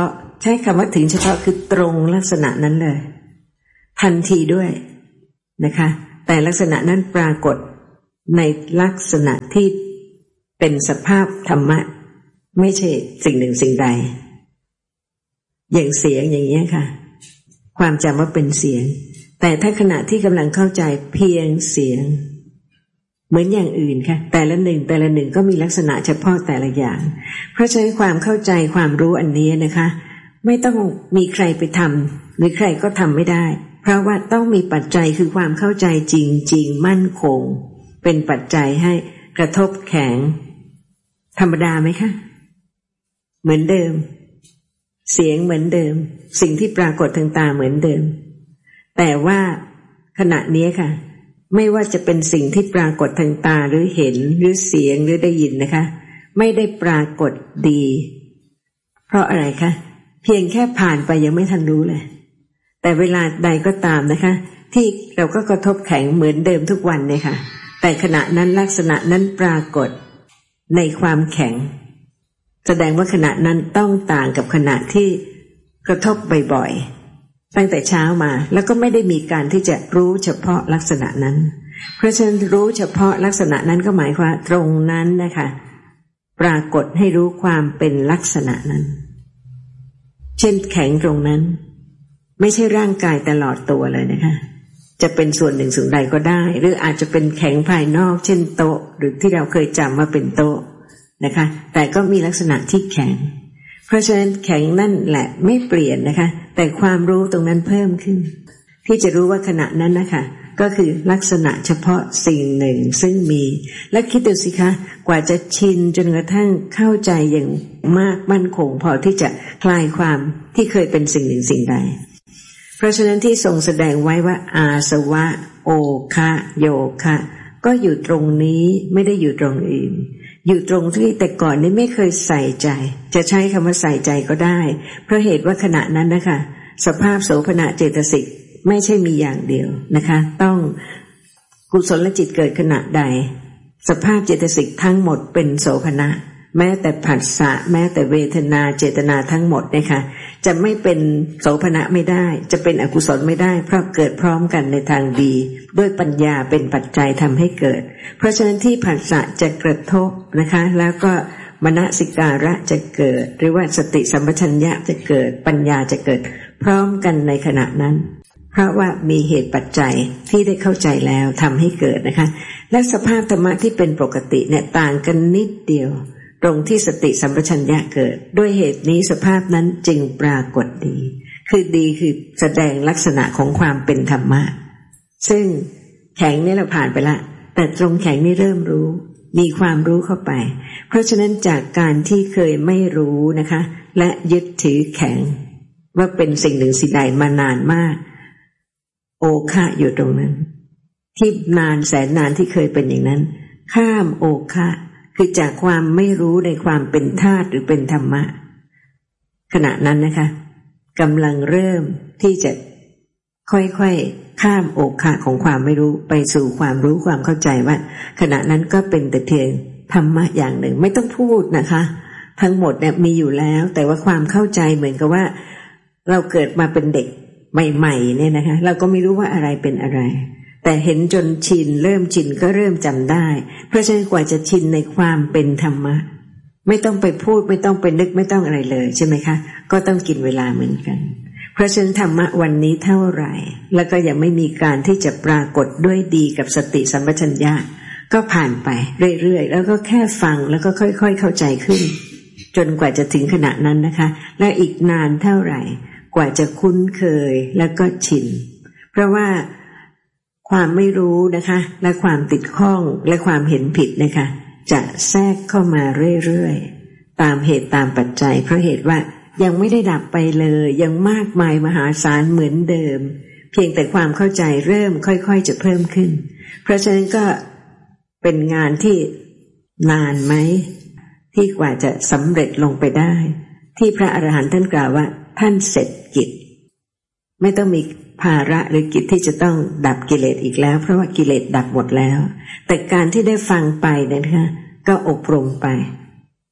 ใช้คำว่าถึงเฉพาะคือตรงลักษณะนั้นเลยทันทีด้วยนะคะแต่ลักษณะนั้นปรากฏในลักษณะที่เป็นสภาพธรรมะไม่ใช่สิ่งหนึ่งสิ่งใดอย่างเสียงอย่างนี้ค่ะความจำว่าเป็นเสียงแต่ถ้าขณะที่กำลังเข้าใจเพียงเสียงเหมือนอย่างอื่นค่ะแต่ละหนึ่งแต่ละหนึ่งก็มีลักษณะเฉพาะแต่ละอย่างเพราะฉะนั้นความเข้าใจความรู้อันนี้นะคะไม่ต้องมีใครไปทำหรือใครก็ทำไม่ได้เพราะว่าต้องมีปัจจัยคือความเข้าใจจริงๆมั่นคงเป็นปัจจัยให้กระทบแข็งธรรมดาไหมคะเหมือนเดิมเสียงเหมือนเดิมสิ่งที่ปรากฏทางตาเหมือนเดิมแต่ว่าขณะนี้ค่ะไม่ว่าจะเป็นสิ่งที่ปรากฏทางตาหรือเห็นหรือเสียงหรือได้ยินนะคะไม่ได้ปรากฏดีเพราะอะไรคะเพียงแค่ผ่านไปยังไม่ทันรู้เลยแต่เวลาใดก็ตามนะคะที่เราก็กระทบแข็งเหมือนเดิมทุกวันเนี่ยค่ะแต่ขณะนั้นลักษณะนั้นปรากฏในความแข็งแสดงว่าขณะนั้นต้องต่างกับขณะที่กระทบบ่อยๆตั้งแต่เช้ามาแล้วก็ไม่ได้มีการที่จะรู้เฉพาะลักษณะนั้นเพราะฉะนั้นรู้เฉพาะลักษณะนั้นก็หมายความตรงนั้นนะคะปรากฏให้รู้ความเป็นลักษณะนั้นเช่นแข็งตรงนั้นไม่ใช่ร่างกายตลอดตัวเลยนะคะจะเป็นส่วนหนึ่งส่วนใดก็ได้หรืออาจจะเป็นแข็งภายนอกเช่นโต๊ะหรือที่เราเคยจำว่าเป็นโต๊ะนะคะแต่ก็มีลักษณะที่แข็งเพราะฉะนั้นแข็งนั่นแหละไม่เปลี่ยนนะคะแต่ความรู้ตรงนั้นเพิ่มขึ้นที่จะรู้ว่าขณะนั้นนะคะก็คือลักษณะเฉพาะสิ่งหนึ่งซึ่งมีและคิดดูสิคะกว่าจะชินจนกระทั่งเข้าใจอย่างมากมั่นคงพอที่จะคลายความที่เคยเป็นสิ่งหนึ่งสิ่งใดเพราะฉะนั้นที่ทรงแสดงไว้ว่าอาสวะโอคะโยคะก็อยู่ตรงนี้ไม่ได้อยู่ตรงอื่นอยู่ตรงที่แต่ก่อนนี้ไม่เคยใส่ใจจะใช้คำว่าใส่ใจก็ได้เพราะเหตุว่าขณะนั้นนะคะสภาพโสภณเจตสิกไม่ใช่มีอย่างเดียวนะคะต้องกุศลจิตเกิดขณะใดสภาพเจตสิกทั้งหมดเป็นโสภณะแม้แต่ผัสสะแม้แต่เวทนาเจตนาทั้งหมดนะคะจะไม่เป็นโสภณะไม่ได้จะเป็นอกุศลไม่ได้เพราะเกิดพร้อมกันในทางดีด้วยปัญญาเป็นปัจจัยทำให้เกิดเพราะฉะนั้นที่ผัสสะจะกระทบนะคะแล้วก็มนสิการะจะเกิดหรือว่าสติสัมปชัญญะจะเกิดปัญญาจะเกิดพร้อมกันในขณะนั้นเพราะว่ามีเหตุปัจจัยที่ได้เข้าใจแล้วทำให้เกิดนะคะและสภาพธรรมะที่เป็นปกติเนี่ยต่างกันนิดเดียวตรงที่สติสัมปชัญญะเกิดด้วยเหตุนี้สภาพนั้นจึงปรากฏดีคือดีคือแสดงลักษณะของความเป็นธรรมะซึ่งแข็งนี่เราผ่านไปละแต่ตรงแข็งนี่เริ่มรู้มีความรู้เข้าไปเพราะฉะนั้นจากการที่เคยไม่รู้นะคะและยึดถือแข็งว่าเป็นสิ่งหนึ่งสิ่งใดมานานมากโอคะอยู่ตรงนั้นที่นานแสนนานที่เคยเป็นอย่างนั้นข้ามโอคะคือจากความไม่รู้ในความเป็นธาตุหรือเป็นธรรมะขณะนั้นนะคะกำลังเริ่มที่จะค่อยๆข้ามโอคะของความไม่รู้ไปสู่ความรู้ความเข้าใจว่าขณะนั้นก็เป็นแต่เพียงธรรมะอย่างหนึ่งไม่ต้องพูดนะคะทั้งหมดเนี่ยมีอยู่แล้วแต่ว่าความเข้าใจเหมือนกับว่าเราเกิดมาเป็นเด็กใหม่ๆเนี่ยนะคะเราก็ไม่รู้ว่าอะไรเป็นอะไรแต่เห็นจนชินเริ่มชินก็เริ่มจำได้เพราะฉะนั้นกว่าจะชินในความเป็นธรรมะไม่ต้องไปพูดไม่ต้องไปนึกไม่ต้องอะไรเลยใช่ไหมคะก็ต้องกินเวลาเหมือนกันเพราะฉะนั้นธรรมะวันนี้เท่าไหร่แล้วก็ยังไม่มีการที่จะปรากฏด้วยดีกับสติสัมปชัญญะก็ผ่านไปเรื่อยๆแล้วก็แค่ฟังแล้วก็ค่อยๆเข้าใจขึ้นจนกว่าจะถึงขณะนั้นนะคะและอีกนานเท่าไหร่กว่าจะคุ้นเคยแล้วก็ชินเพราะว่าความไม่รู้นะคะและความติดข้องและความเห็นผิดนะคะจะแทรกเข้ามาเรื่อยๆตามเหตุตามปัจจัยเพราะเหตุว่ายังไม่ได้ดับไปเลยยังมากมายมหาศาลเหมือนเดิมเพียงแต่ความเข้าใจเริ่มค่อยๆจะเพิ่มขึ้นเพราะฉะนั้นก็เป็นงานที่นานไหมที่กว่าจะสำเร็จลงไปได้ที่พระอรหันต์ท่านกล่าวว่าท่านเสร็จกิจไม่ต้องมีภาระหรือกิจที่จะต้องดับกิเลสอีกแล้วเพราะว่ากิเลสดับหมดแล้วแต่การที่ได้ฟังไปเนี่ยนะคะก็อบรมไป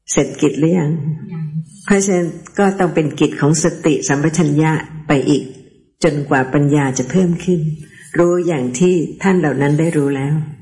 เสร็จกิจหรือยังเพราะฉะนั้นก็ต้องเป็นกิจของสติสัมปชัญญะไปอีกจนกว่าปัญญาจะเพิ่มขึ้นรู้อย่างที่ท่านเหล่านั้นได้รู้แล้ว